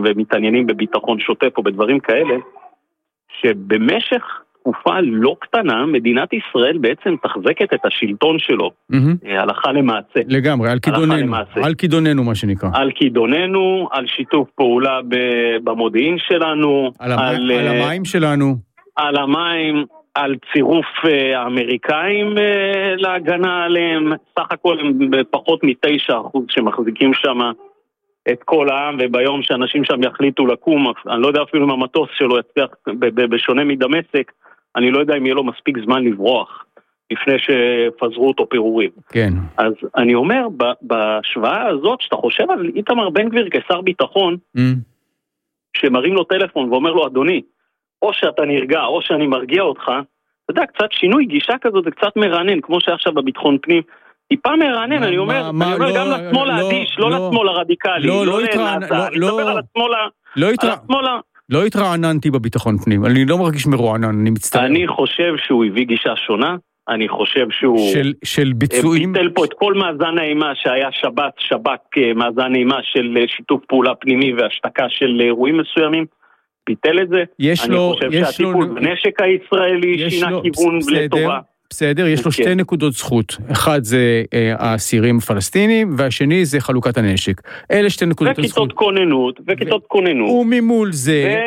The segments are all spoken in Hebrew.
ומתעניינים בביטחון שוטף או בדברים כאלה, שבמשך תקופה לא קטנה, מדינת ישראל בעצם תחזקת את השלטון שלו, הלכה למעשה. לגמרי, על כידוננו מה שנקרא. על כידוננו, על שיתוף פעולה במודיעין שלנו, על המים שלנו. על המים, על צירוף האמריקאים להגנה עליהם, סך הכל הם פחות מ9% שמחזיקים שם את כל העם, וביום שאנשים שם יחליטו לקום, אני לא יודע אפילו אם המטוס שלו יצליח בשונה מדמשק, אני לא יודע אם יהיה לו מספיק זמן לברוח, לפני שפזרו אותו פירורים. כן. אז אני אומר, בהשוואה הזאת, שאתה חושב על איתמר בן גביר כשר ביטחון, שמרים לו טלפון ואומר לו, אדוני, או שאתה נרגע, או שאני מרגיע אותך, אתה יודע, קצת שינוי גישה כזאת, זה קצת מרענן, כמו שעכשיו בביטחון פנים, טיפה מרענן, אני אומר גם לשמאל האדיש, לא לשמאל הרדיקלי, לא לנעשה, אני מדבר על השמאל לא התרעננתי בביטחון פנים, אני לא מרגיש מרוענן, אני מצטער. אני חושב שהוא הביא גישה שונה, אני חושב שהוא של ביצועים, ביטל פה את כל מאזן האימה שהיה שב"כ, מאזן האימה של שיתוף פעולה פנימי והשתקה של אירועים מסוימים, ביטל את זה. אני חושב שהטיפול בנשק הישראלי שינה כיוון לטובה. בסדר, יש לו שתי נקודות זכות. אחד זה האסירים הפלסטינים, והשני זה חלוקת הנשק. אלה שתי נקודות זכות. וכיתות כוננות. וממול זה,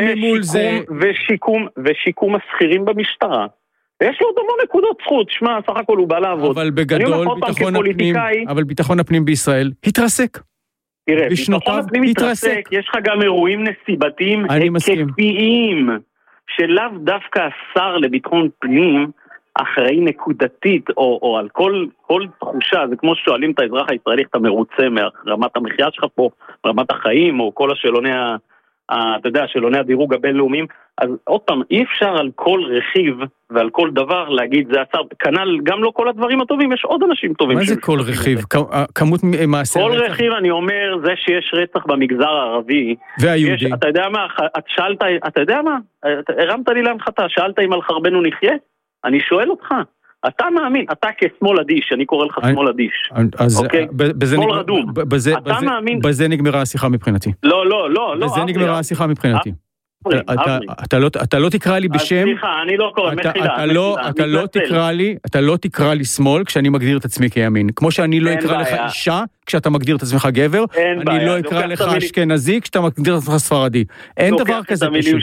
ושיקום הסחירים במשטרה. יש לו עוד המון נקודות זכות. שמע, סך הכל הוא בא לעבוד. אבל בגדול, ביטחון הפנים בישראל התרסק. תראה, ביטחון הפנים התרסק. יש לך גם אירועים נסיבתיים היקפיים, שלאו דווקא השר לביטחון פנים אחראי נקודתית, או על כל תחושה, זה כמו ששואלים את האזרח הישראלי, אתה מרוצה מרמת המחיה שלך פה, רמת החיים, או כל השאלוני, אתה יודע, שאלוני הדירוג הבינלאומיים, אז עוד פעם, אי אפשר על כל רכיב ועל כל דבר להגיד, זה עצר, כנ"ל, גם לא כל הדברים הטובים, יש עוד אנשים טובים. מה זה כל רכיב? כמות מעשה כל רכיב, אני אומר, זה שיש רצח במגזר הערבי, והיהודי. אתה יודע מה, שאלת, אתה יודע מה, הרמת לי להנחתה, שאלת אם על חרבנו נחיה? אני שואל אותך, אתה מאמין, אתה כשמאל אדיש, אני קורא לך שמאל אדיש, אוקיי? שמאל רדום. אתה מאמין... בזה נגמרה השיחה מבחינתי. לא. בזה נגמרה השיחה מבחינתי. אתה לא תקרא לי בשם... סליחה, אני לא קורא, מחילה. אתה לא תקרא לי שמאל כשאני מגדיר את עצמי כימין. כמו שאני לא אקרא לך אישה כשאתה מגדיר את עצמך גבר, אני לא אקרא לך אשכנזי כשאתה מגדיר את עצמך ספרדי. אין דבר כזה פשוט.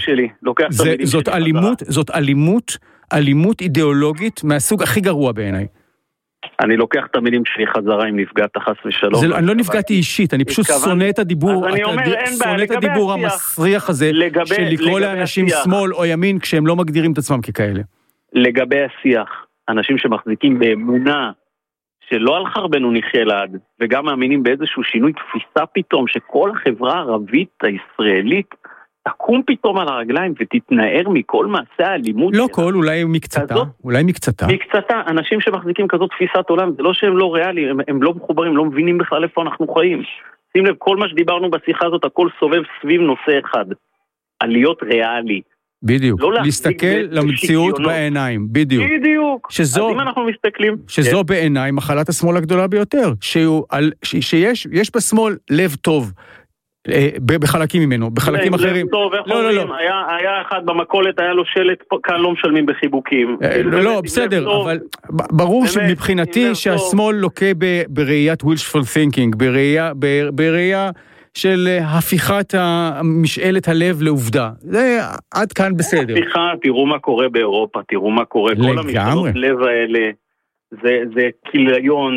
זאת אלימות אידיאולוגית מהסוג הכי גרוע בעיניי. אני לוקח את המילים שלי חזרה אם נפגעת חס ושלום. אני לא נפגעתי אישית, אני פשוט שונא את הדיבור, שונא את הדיבור המסריח הזה, של לקרוא לאנשים שמאל או ימין כשהם לא מגדירים את עצמם ככאלה. לגבי השיח, אנשים שמחזיקים באמונה שלא על חרבנו נחיה לעד, וגם מאמינים באיזשהו שינוי תפיסה פתאום, שכל החברה הערבית הישראלית תקום פתאום על הרגליים ותתנער מכל מעשה האלימות. לא כל, אולי מקצתה. מקצתה, אנשים שמחזיקים כזאת תפיסת עולם, זה לא שהם לא ריאליים, הם לא מחוברים, לא מבינים בכלל איפה אנחנו חיים. שים לב, כל מה שדיברנו בשיחה הזאת, הכל סובב סביב נושא אחד. עליות ריאלי. בדיוק, להסתכל למציאות בעיניים, בדיוק. אז אם אנחנו מסתכלים... שזו בעיניי מחלת השמאל הגדולה ביותר, שיש בשמאל לב טוב, בחלקים ממנו, בחלקים אחרים. לא. היה אחד במקולת, היה לו שלט, כאן לא משלמים בחיבוקים. לא, בסדר, אבל ברור שמבחינתי שהשמאל לוקה בראיית wishful thinking, בראייה של הפיכת משאלת הלב לעובדה. זה עד כאן בסדר. תראו מה קורה באירופה, תראו מה קורה, כל המשאלות לב האלה. זה כיליון,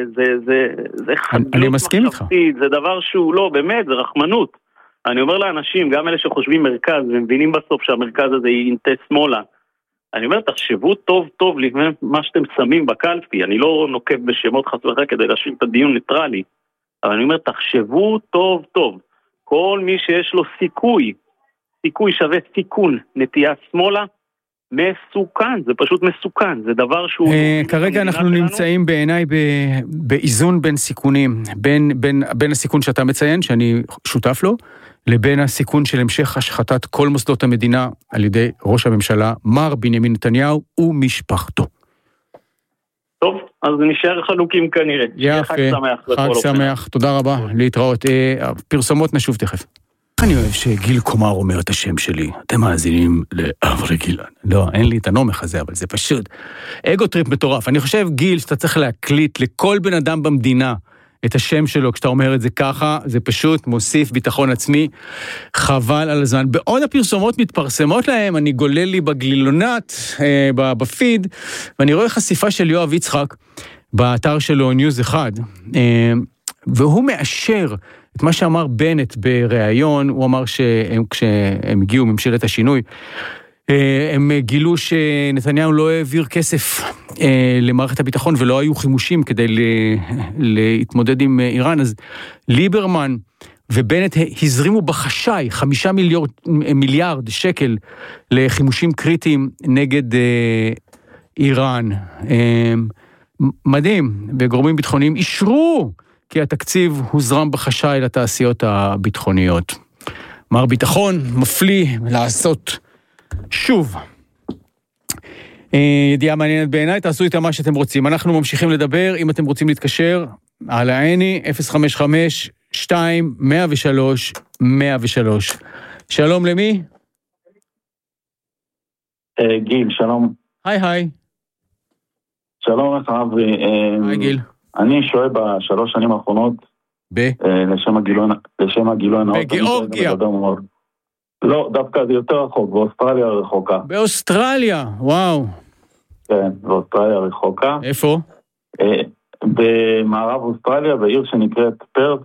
זה אני מסכים איתך. זה דבר שהוא לא, באמת, זה רחמנות. אני אומר לאנשים, גם אלה שחושבים מרכז, ומבינים בסוף שהמרכז הזה ינטה שמאלה. אני אומר, תחשבו טוב לפני מה שאתם שמים בקלפי. אני לא נוקב בשמות חס וחלילה כדי להשאיר את הדיון ניטרלי. אבל אני אומר, תחשבו טוב. כל מי שיש לו סיכוי שווה סיכון, נטייה שמאלה, מסוכן, זה פשוט מסוכן, זה דבר שהוא... כרגע אנחנו נמצאים בעיניי באיזון בין סיכונים, בין הסיכון שאתה מציין, שאני שותף לו, לבין הסיכון של המשך השחתת כל מוסדות המדינה על ידי ראש הממשלה, מר בנימין נתניהו ומשפחתו. טוב, אז נשאר חלוקים כנראה. יפה, חג שמח, תודה רבה, להתראות. פרסומות נשוב תכף. אני אוהב שגיל קומר אומר את השם שלי. אתם מאזינים לאברי גילן. לא, אין לי את הנומך הזה, אבל זה פשוט אגו טריפ מטורף. אני חושב, גיל, שאתה צריך להקליט לכל בן אדם במדינה את השם שלו, כשאתה אומר את זה ככה, זה פשוט מוסיף ביטחון עצמי, חבל על הזמן. בעוד הפרסומות מתפרסמות להם, אני גולל לי בגלילונת, בפיד, ואני רואה חשיפה של יואב יצחק, באתר שלו, ניוז 1, והוא מאשר את מה שאמר בנט בראיון. הוא אמר כשהם הגיעו ממשלת השינוי, הם גילו שנתניהו לא העביר כסף למערכת הביטחון, ולא היו חימושים כדי להתמודד עם איראן. אז ליברמן ובנט הזרימו בחשאי 5 מיליארד שקל לחימושים קריטיים נגד איראן. מדהים, וגורמים ביטחוניים אישרו כי התקציב הוזרם בחשאי לתעשיות הביטחוניות. מר ביטחון מפליא לעשות שוב. ידיעה מעניינת בעיניי, תעשו איתה מה שאתם רוצים. אנחנו ממשיכים לדבר, אם אתם רוצים להתקשר, על העני, 055-2-103-103. שלום למי? גיל, שלום. היי. שלום לך, אברי. היי גיל. אני שוהה ב3 שנים האחרונות, לשם הגילוי הנאות. בגיאורגיה. לא, דווקא זה יותר רחוק, באוסטרליה הרחוקה. באוסטרליה, וואו. כן, באוסטרליה הרחוקה. איפה? במערב אוסטרליה, בעיר שנקראת פרט,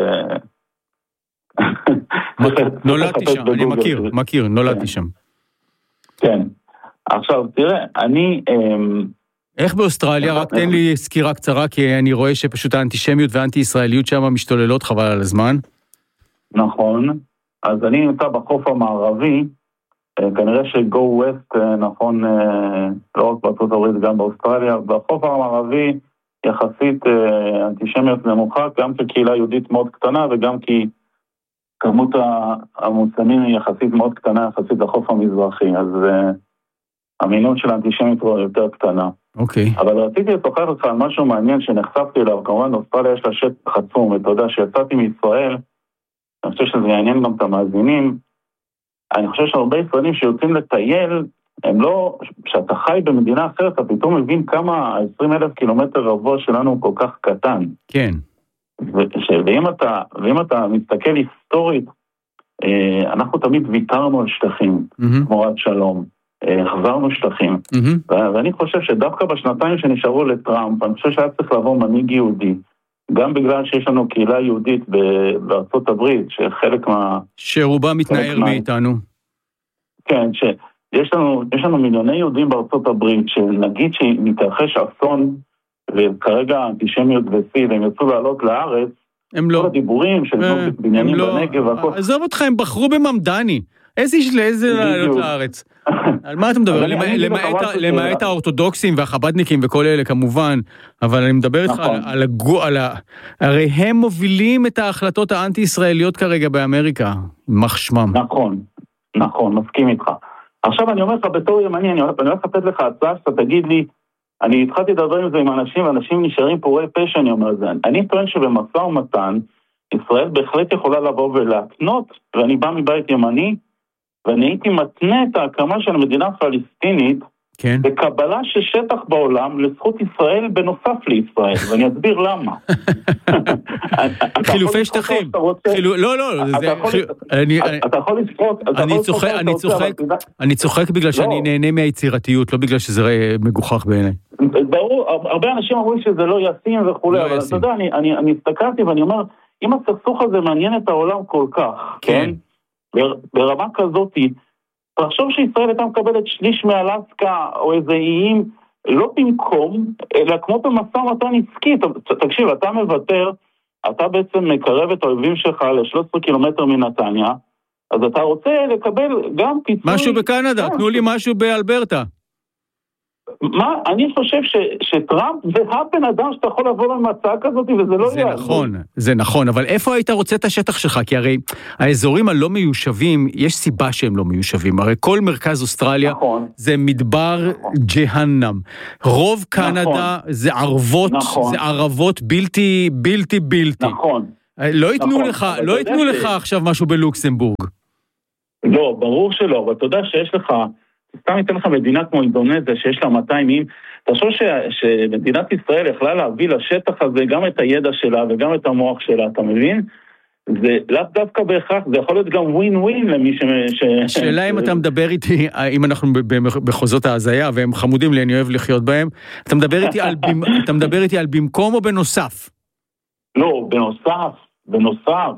נולדתי שם, אני מכיר, נולדתי שם. כן. עכשיו, תראה, אני... איך באוסטרליה? רק תן לי סקירה קצרה, כי אני רואה שפשוט האנטישמיות והאנטי-ישראליות שם משתוללות, חבל על הזמן. נכון. אז אני נמצא בחוף המערבי, כנראה ש-Go West נכון לא רק בארצות הברית, גם באוסטרליה. בחוף המערבי יחסית אנטישמיות נמוכה, גם כקהילה יהודית מאוד קטנה, וגם כי כמות המוסלמים היא יחסית מאוד קטנה, יחסית לחוף המזרחי, אז המינות של האנטישמיות היא יותר קטנה. אוקיי. אבל רציתי לשוחח לך על משהו מעניין שנחשפתי אליו, כמובן אוסטרליה יש לה שטח עצום, ואתה יודע שיצאתי מישראל, אני חושב שזה יעניין גם את המאזינים, אני חושב שהרבה ישראלים שיוצאים לטייל, הם לא, כשאתה חי במדינה אחרת, אתה פתאום מבין כמה 20,000 קילומטר רבוע שלנו הוא כל כך קטן. כן. ואם אתה מסתכל היסטורית, אנחנו תמיד ויתרנו על שטחים, תמורת שלום, החזרנו שטחים, ואני חושב שדווקא בשנתיים שנשארו לטראמפ, אני חושב שהיה צריך לבוא מנהיג יהודי, גם בגלל שיש לנו קהילה יהודית בארצות הברית, שחלק שרובה מתנער מאיתנו. כן, שיש לנו מיליוני יהודים בארצות הברית, שנגיד שמתרחש אסון, וכרגע האנטישמיות בסי, והם יצאו לעלות לארץ, כל הדיבורים של בניינים בנגב והכל. עזוב אותך, הם בחרו בממדני. איזה לעלות לארץ? על מה אתה מדבר? למעט האורתודוקסים והחבדניקים וכל אלה כמובן, אבל אני מדבר איתך על הרי הם מובילים את ההחלטות האנטי-ישראליות כרגע באמריקה, מח שמם. נכון, מסכים איתך. עכשיו אני אומר לך, בתור ימני, אני הולך לתת לך הצעה שאתה תגיד לי, אני התחלתי לדבר עם זה עם אנשים, ואנשים נשארים פורעי פשע, אני אומר זה. אני טוען שבמשא ומתן, ישראל בהחלט יכולה לבוא ולהקנות, ואני בא מבית ימני, ואני הייתי מתנה את ההקמה של המדינה הפלסטינית, כן. בקבלה של שטח בעולם לזכות ישראל בנוסף לישראל, ואני אסביר למה. חילופי שטחים. לא, אתה יכול לצחוק. אני צוחק בגלל שאני נהנה מהיצירתיות, לא בגלל שזה מגוחך בעיניי. ברור, הרבה אנשים אומרים שזה לא ישים וכו', אבל אתה יודע, אני הסתכלתי ואני אומר, אם הסכסוך הזה מעניין את העולם כל כך, כן? ברמה כזאת, תחשוב שישראל הייתה מקבלת שליש מאלסקה או איזה איים, לא במקום, אלא כמו במשא ומתן עסקי. תקשיב, אתה מוותר, אתה בעצם מקרב את האויבים שלך ל-13 קילומטר מנתניה, אז אתה רוצה לקבל גם פיצוי... משהו בקנדה, תנו לי משהו באלברטה. מה? אני חושב שטראמפ זה הבן אדם שאתה יכול לבוא עם הצעה כזאת וזה לא יהיה. זה נכון, אבל איפה היית רוצה את השטח שלך? כי הרי האזורים הלא מיושבים, יש סיבה שהם לא מיושבים. הרי כל מרכז אוסטרליה זה מדבר ג'הנם. רוב קנדה זה ערבות, זה ערבות בלתי. נכון. לא ייתנו לך עכשיו משהו בלוקסמבורג. לא, ברור שלא, אבל אתה יודע שיש לך, סתם ייתן לך מדינה כמו אינדונזיה, שיש לה 200 אים, אתה חושב שמדינת ישראל יכלה להביא לשטח הזה גם את הידע שלה וגם את המוח שלה, אתה מבין? זה לאו דווקא בהכרח, זה יכול להיות גם ווין ווין למי השאלה אם אתה מדבר איתי, אם אנחנו בחוזות ההזיה, והם חמודים לי, אני אוהב לחיות בהם, אתה מדבר איתי על במקום או בנוסף? לא, בנוסף.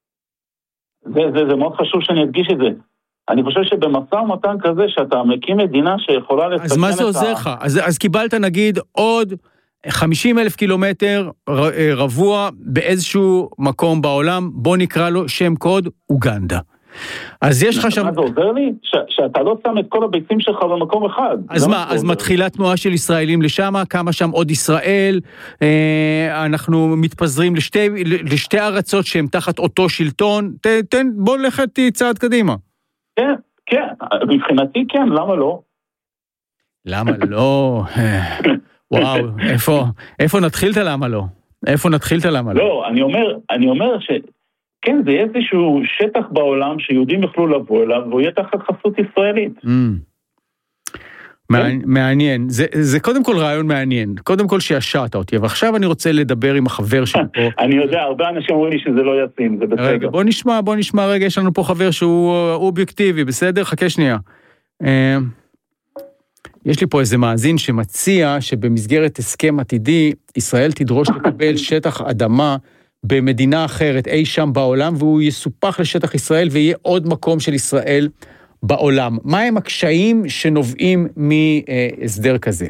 זה מאוד חשוב שאני אדגיש את זה. אני חושב שבמשא ומתן כזה, שאתה מקים מדינה שיכולה לסכן את אז מה זה עוזר לך? אז קיבלת נגיד עוד 50,000 קילומטר רבוע באיזשהו מקום בעולם, בוא נקרא לו שם קוד אוגנדה. אז יש לך שם... זה עוזר לי? שאתה לא שם את כל הביצים שלך במקום אחד. אז מה? אז מתחילה תנועה של ישראלים לשם, כמה שם עוד ישראל, אנחנו מתפזרים לשתי ארצות שהן תחת אותו שלטון, בוא לכת צעד קדימה. כן, מבחינתי כן, למה לא? למה לא? וואו, איפה נתחיל את הלמה לא? לא, אני אומר כן, זה איזשהו שטח בעולם שיהודים יוכלו לבוא אליו, והוא יהיה תחת חסות ישראלית. מעניין, זה קודם כל רעיון מעניין, קודם כל שישעת אותי, ועכשיו אני רוצה לדבר עם החבר שלי פה. אני יודע, הרבה אנשים אומרים לי שזה לא ישים, זה בסדר. רגע, בוא נשמע רגע, יש לנו פה חבר שהוא אובייקטיבי, בסדר? חכה שנייה. יש לי פה איזה מאזין שמציע שבמסגרת הסכם עתידי, ישראל תדרוש לקבל שטח אדמה במדינה אחרת, אי שם בעולם, והוא יסופח לשטח ישראל, ויהיה עוד מקום של ישראל בעולם. מה הם הקשיים שנובעים מהסדר כזה?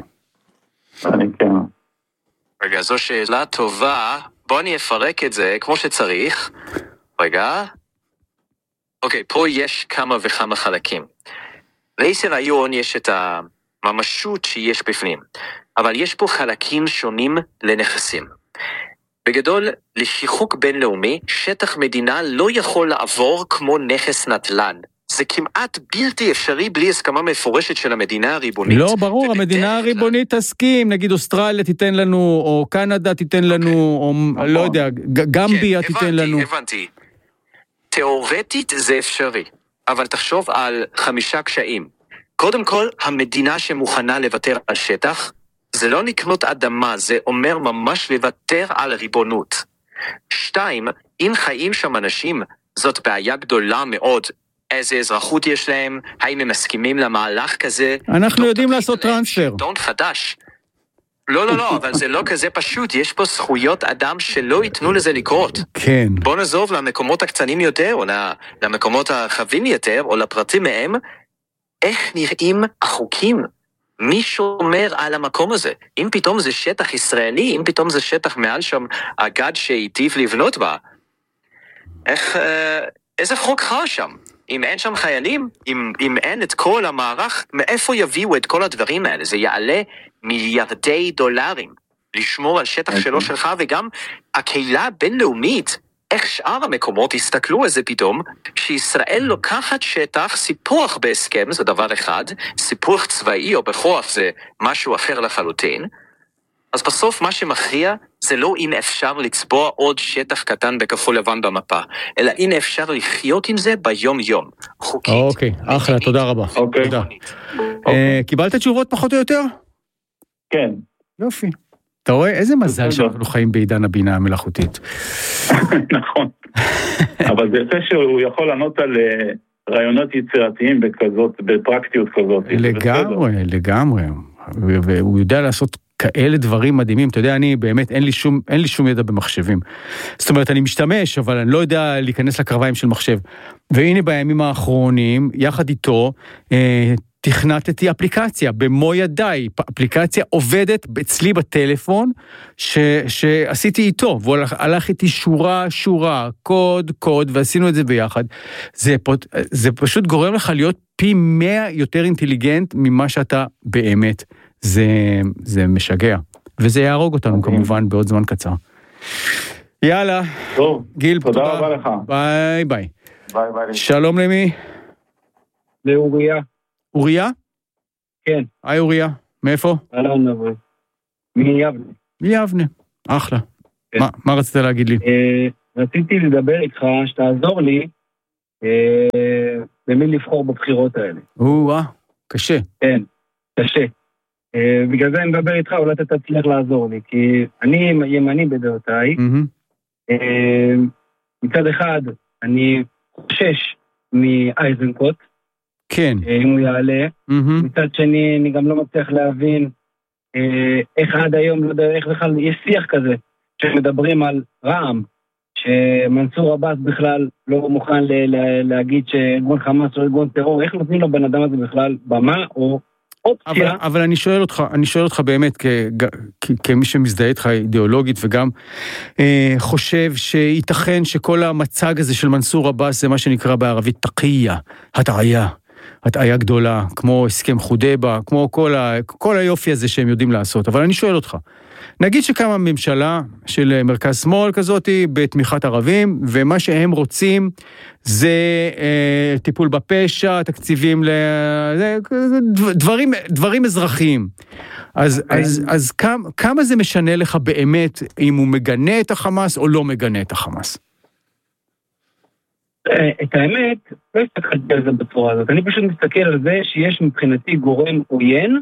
רגע, זו שאלה טובה. בוא אני אפרק את זה כמו שצריך. רגע. אוקיי, פה יש כמה וכמה חלקים. לאיזה רעיון יש את הממשות שיש בפנים. אבל יש פה חלקים שונים לנכסים. בגדול, לשיחוק בינלאומי, שטח מדינה לא יכול לעבור כמו נכס נטלן. זה כמעט בלתי אפשרי בלי הסכמה מפורשת של המדינה הריבונית. לא, ברור, המדינה הריבונית תסכים, נגיד אוסטרליה תיתן לנו, או קנדה תיתן לנו, או לא יודע, גמביה תיתן לנו. הבנתי. תיאורטית זה אפשרי, אבל תחשוב על 5 קשיים. קודם כל, המדינה שמוכנה לוותר על שטח, זה לא לקנות אדמה, זה אומר ממש לוותר על ריבונות. 2, אם חיים שם אנשים, זאת בעיה גדולה מאוד. איזה אזרחות יש להם, האם הם מסכימים למהלך כזה? אנחנו יודעים לעשות טרנספר. שלטון חדש. לא, אבל זה לא כזה פשוט, יש פה זכויות אדם שלא ייתנו לזה לקרות. כן. בוא נעזוב למקומות הקטנים יותר, או למקומות הרחבים יותר, או לפרטים מהם, איך נראים החוקים? מי שומר על המקום הזה? אם פתאום זה שטח ישראלי, אם פתאום זה שטח מעל שם אגד שהיטיב לבנות בה, איזה חוק חל שם? אם אין שם חיילים, אם אין את כל המערך, מאיפה יביאו את כל הדברים האלה? זה יעלה מיליארדי דולרים לשמור על שטח שלו שלך, וגם הקהילה הבינלאומית, איך שאר המקומות הסתכלו על זה פתאום, שישראל לוקחת שטח, סיפוח בהסכם, זה דבר אחד, סיפוח צבאי או בכוח זה משהו אחר לחלוטין, אז בסוף מה שמכריע זה לא אם אפשר לצבוע עוד שטח קטן בכחול לבן במפה, אלא אם אפשר לחיות עם זה ביום יום, חוקית. אוקיי, אחלה, תודה רבה. תודה. קיבלת תשובות פחות או יותר? כן. יופי. אתה רואה איזה מזל שאנחנו חיים בעידן הבינה המלאכותית. נכון. אבל זה יפה שהוא יכול לענות על רעיונות יצירתיים בפרקטיות כזאת. לגמרי. והוא יודע לעשות כאלה דברים מדהימים. אתה יודע, אני באמת, אין לי שום ידע במחשבים. זאת אומרת, אני משתמש, אבל אני לא יודע להיכנס לקרביים של מחשב. והנה בימים האחרונים, יחד איתו, תכנתתי אפליקציה במו ידיי, אפליקציה עובדת אצלי בטלפון שעשיתי איתו, והוא הלך איתי שורה, קוד, ועשינו את זה ביחד. זה פשוט גורם לך להיות פי 100 יותר אינטליגנט ממה שאתה באמת. זה משגע, וזה יהרוג אותנו כמובן בעוד זמן קצר. יאללה, גיל, תודה רבה לך. ביי. ביי. שלום למי? לאוריה. אוריה? כן. היי אוריה, מאיפה? מיבנה. מיבנה, אחלה. מה רצית להגיד לי? רציתי לדבר איתך, שתעזור לי, במי לבחור בבחירות האלה. קשה. כן, קשה. בגלל זה אני מדבר איתך, אולי אתה תצליח לעזור לי, כי אני ימני בדעותיי. מצד אחד, אני חושש מאייזנקוט, כן. אם הוא יעלה. מצד שני, אני גם לא מצליח להבין איך עד היום, לא יודע, איך בכלל יש שיח כזה, שמדברים על רע"מ, שמנסור עבאס בכלל לא מוכן להגיד שארגון חמאס או ארגון טרור, איך נותנים לו בן אדם הזה בכלל במה או אופציה? אבל אני שואל אותך באמת, כמי שמזדהה איתך אידיאולוגית, וגם חושב שייתכן שכל המצג הזה של מנסור עבאס, זה מה שנקרא בערבית תקיה, הטעיה גדולה, כמו הסכם חודבה, כמו כל היופי הזה שהם יודעים לעשות. אבל אני שואל אותך, נגיד שקמה ממשלה של מרכז שמאל כזאת בתמיכת ערבים, ומה שהם רוצים זה טיפול בפשע, תקציבים, דברים אזרחיים. אז כמה זה משנה לך באמת אם הוא מגנה את החמאס או לא מגנה את החמאס? את האמת, לא הסתכלתי על זה בצורה הזאת. אני פשוט מסתכל על זה שיש מבחינתי גורם עוין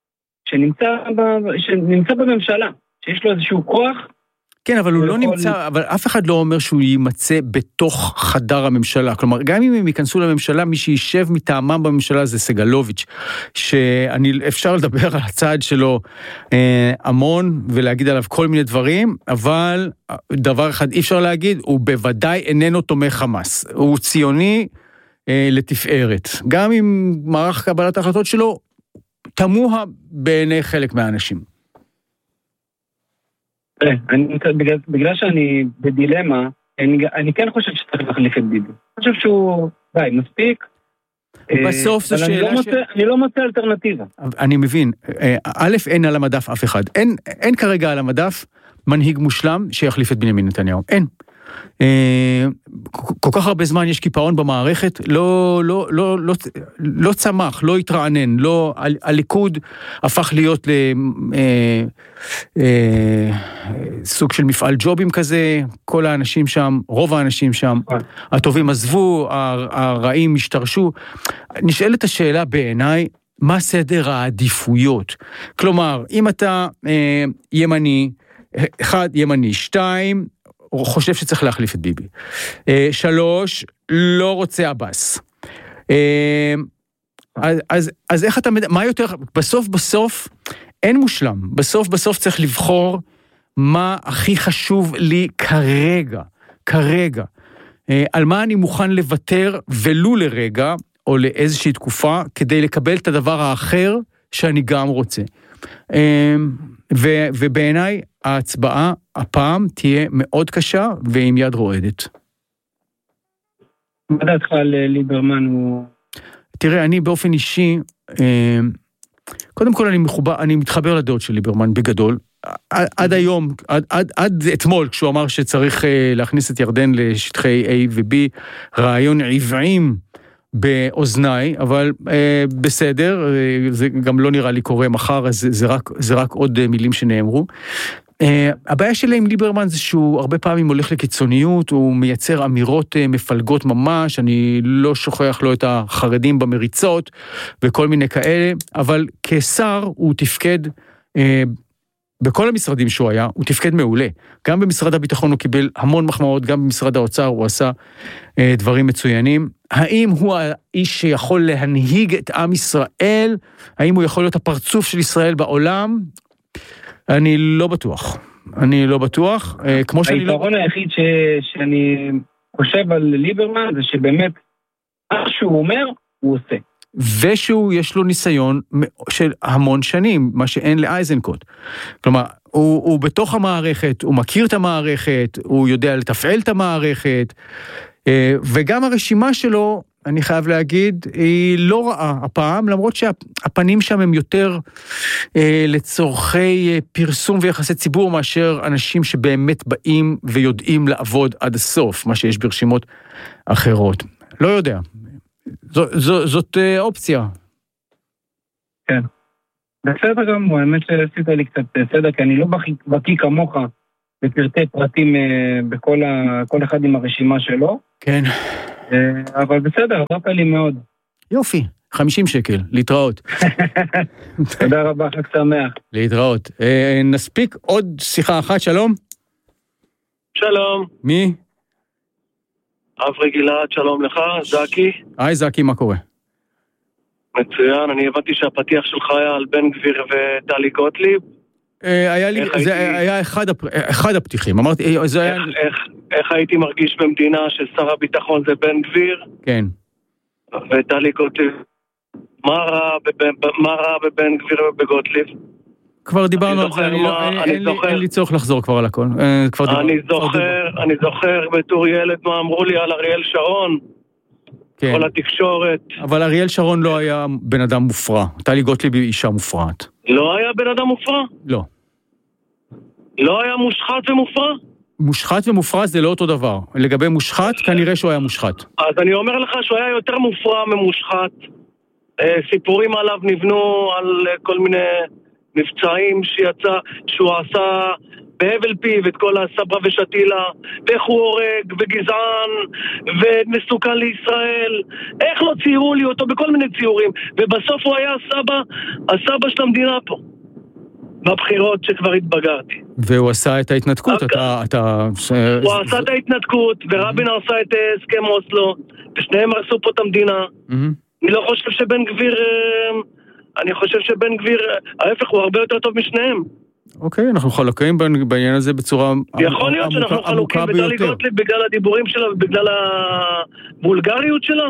שנמצא בממשלה, שיש לו איזשהו כוח. כן, אבל הוא לא נמצא, אבל אף אחד לא אומר שהוא יימצא בתוך חדר הממשלה. כלומר, גם אם הם ייכנסו לממשלה, מי שישב מטעמם בממשלה זה סגלוביץ', שאפשר לדבר על הצעד שלו המון, ולהגיד עליו כל מיני דברים, אבל דבר אחד אי אפשר להגיד, הוא בוודאי איננו תומך חמאס. הוא ציוני לתפארת. גם אם מערך קבלת ההחלטות שלו, תמוה בעיני חלק מהאנשים. בגלל שאני בדילמה, אני כן חושב שצריך להחליף את ביבי. אני חושב שהוא די, מספיק. בסוף זו שאלה אני לא מוצא אלטרנטיבה. אני מבין. א', אין על המדף אף אחד. אין כרגע על המדף מנהיג מושלם שיחליף את בנימין נתניהו. אין. כל כך הרבה זמן יש קיפאון במערכת, לא צמח, לא התרענן, הליכוד הפך להיות סוג של מפעל ג'ובים כזה, כל האנשים שם, רוב האנשים שם, הטובים עזבו, הרעים השתרשו. נשאלת השאלה בעיניי, מה סדר העדיפויות? כלומר, אם אתה ימני, אחד ימני, שתיים, חושב שצריך להחליף את ביבי. 3, לא רוצה עבאס. אז איך אתה, מה יותר, בסוף, אין מושלם. בסוף צריך לבחור מה הכי חשוב לי כרגע. על מה אני מוכן לוותר ולו לרגע, או לאיזושהי תקופה, כדי לקבל את הדבר האחר שאני גם רוצה. ובעיניי, ההצבעה הפעם תהיה מאוד קשה ועם יד רועדת. מה דעתך על ליברמן? תראה, אני באופן אישי, קודם כל אני מתחבר לדעות של ליברמן בגדול. עד היום, עד אתמול, כשהוא אמר שצריך להכניס את ירדן לשטחי A ו-B, רעיון עבעים באוזניי, אבל בסדר, זה גם לא נראה לי קורה מחר, אז זה רק עוד מילים שנאמרו. הבעיה שלי עם ליברמן זה שהוא הרבה פעמים הולך לקיצוניות, הוא מייצר אמירות מפלגות ממש, אני לא שוכח לו את החרדים במריצות וכל מיני כאלה, אבל כשר הוא תפקד בכל המשרדים שהוא היה, הוא תפקד מעולה. גם במשרד הביטחון הוא קיבל המון מחמאות, גם במשרד האוצר הוא עשה דברים מצוינים. האם הוא האיש שיכול להנהיג את עם ישראל? האם הוא יכול להיות הפרצוף של ישראל בעולם? אני לא בטוח. כמו שאני לא... העיקרון היחיד שאני חושב על ליברמן זה שבאמת, מה שהוא אומר, הוא עושה. ושהוא יש לו ניסיון של המון שנים, מה שאין לאייזנקוט. כלומר, הוא בתוך המערכת, הוא מכיר את המערכת, הוא יודע לתפעל את המערכת, וגם הרשימה שלו, אני חייב להגיד, היא לא רעה הפעם, למרות שהפנים שם הם יותר לצורכי פרסום ויחסי ציבור, מאשר אנשים שבאמת באים ויודעים לעבוד עד הסוף, מה שיש ברשימות אחרות. לא יודע. זאת אופציה. כן. בסדר גם, האמת שעשית לי קצת סדר, כי אני לא בקיא כמוך בפרטי פרטים בכל אחד עם הרשימה שלו. כן. אבל בסדר, עזרת לי מאוד. יופי, 50 שקל, להתראות. תודה רבה, חג שמח. להתראות. נספיק עוד שיחה אחת, שלום. שלום. מי? אברי גלעד, שלום לך, זקי. היי זקי, מה קורה? מצוין, אני הבנתי שהפתיח שלך היה על בן גביר וטלי גוטליב. זה היה אחד הפתיחים, אמרתי, זה היה... איך הייתי מרגיש במדינה ששר הביטחון זה בן גביר? כן. וטלי גוטליב, מה רע בבן גביר ובגוטליב? כבר דיברנו על זה, אין לי צורך לחזור כבר על הכל. אני זוכר בתור ילד מה אמרו לי על אריאל שרון, כל התקשורת. אבל אריאל שרון לא היה בן אדם מופרע, טלי גוטליב היא אישה מופרעת. לא היה בן אדם מופרע? לא. לא היה מושחת ומופרע? מושחת ומופרע זה לא אותו דבר. לגבי מושחת, כנראה שהוא היה מושחת. אז אני אומר לך שהוא היה יותר מופרע ממושחת. סיפורים עליו נבנו על כל מיני מבצעים שהוא עשה בהבל פיו את כל הסברה ושתילה, ואיך הוא הורג וגזען ומסוכן לישראל, איך לא ציירו לי אותו בכל מיני ציורים, ובסוף הוא היה הסבא של המדינה פה. בבחירות שכבר התבגרתי. והוא עשה את ההתנתקות, הוא עשה את ההתנתקות, ורבין עשה את הסכם אוסלו, ושניהם הרסו פה את המדינה. אני לא חושב שבן גביר, אני חושב שבן גביר, ההפך הוא הרבה יותר טוב משניהם. אוקיי, אנחנו חלוקים בעניין הזה בצורה עמוקה ביותר. יכול להיות שאנחנו חלוקים בטלי גוטליב בגלל הדיבורים שלה ובגלל הבולגריות שלה.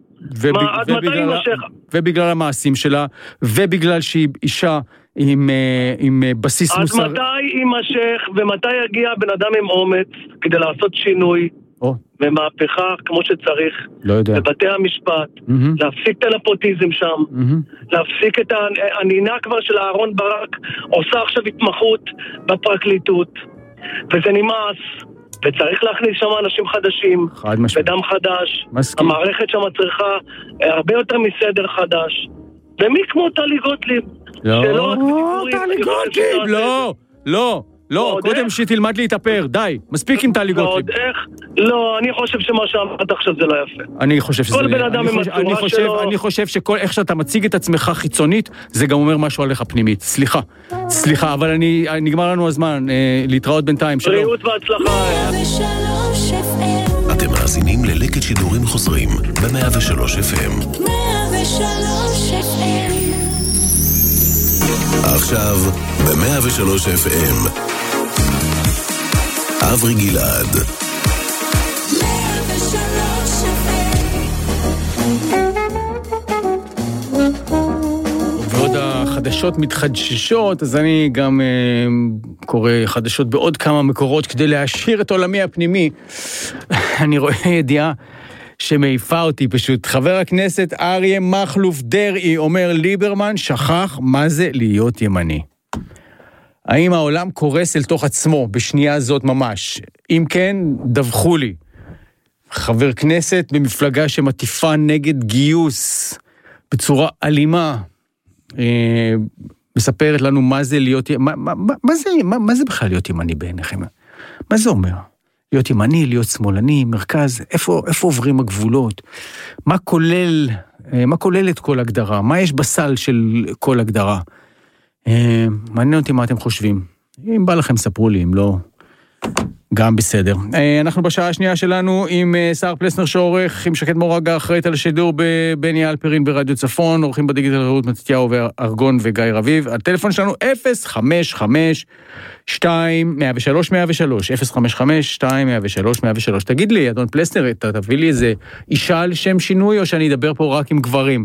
ובגלל המעשים שלה, ובגלל שהיא אישה עם בסיס מוסר. אז מתי יימשך ומתי יגיע בן אדם עם אומץ כדי לעשות שינוי ומהפכה כמו שצריך בבתי המשפט, להפסיק את הנפוטיזם שם, להפסיק את הנינה כבר של אהרון ברק, עושה עכשיו התמחות בפרקליטות, וזה נמאס, וצריך להכניס שם אנשים חדשים, ודם חדש. המערכת שם צריכה הרבה יותר מסדר חדש, ומי כמו טלי גוטליב? לא, טלי גוטליב, לא, קודם שתלמד להתאפר, די, מספיק עם טלי גוטליב. לא, אני חושב שמה שאמרת עכשיו זה לא יפה. אני חושב שזה... אני חושב שכל איך שאתה מציג את עצמך חיצונית, זה גם אומר משהו עליך פנימית. סליחה, אבל נגמר לנו הזמן, להתראות בינתיים, שלום. בריאות והצלחה. אתם מאזינים ללקט שידורים חוזרים ב-103 FM. 103 FM. עכשיו ב-103 FM. אברי גלעד. 103 ועוד החדשות מתחדשות, אז אני גם קורא חדשות בעוד כמה מקורות כדי להשאיר את עולמי הפנימי. אני רואה ידיעה שמעיפה אותי פשוט. חבר הכנסת אריה מכלוף דרעי אומר, ליברמן שכח מה זה להיות ימני. האם העולם קורס אל תוך עצמו בשנייה זאת ממש? אם כן, דווחו לי. חבר כנסת במפלגה שמטיפה נגד גיוס בצורה אלימה, מספרת לנו מה זה להיות, מה זה בכלל להיות ימני בעיניכם? מה זה אומר? להיות ימני, להיות שמאלני, מרכז, איפה עוברים הגבולות? מה כוללת כל הגדרה? מה יש בסל של כל הגדרה? מעניין אותי מה אתם חושבים. אם בא לכם ספרו לי, אם לא, גם בסדר. אנחנו בשעה השנייה שלנו עם שר פלסנר שעורך, עם שקד מורגה אחראית על השידור בבני אלפרין ברדיו צפון, עורכים בדיגיטל רעות מתתיהו וארגון וגיא רביב. הטלפון שלנו 055-2-103-103, 055-2-103-103. תגיד לי, אדון פלסנר, תביא לי איזה אישה על שם שינוי, או שאני אדבר פה רק עם גברים?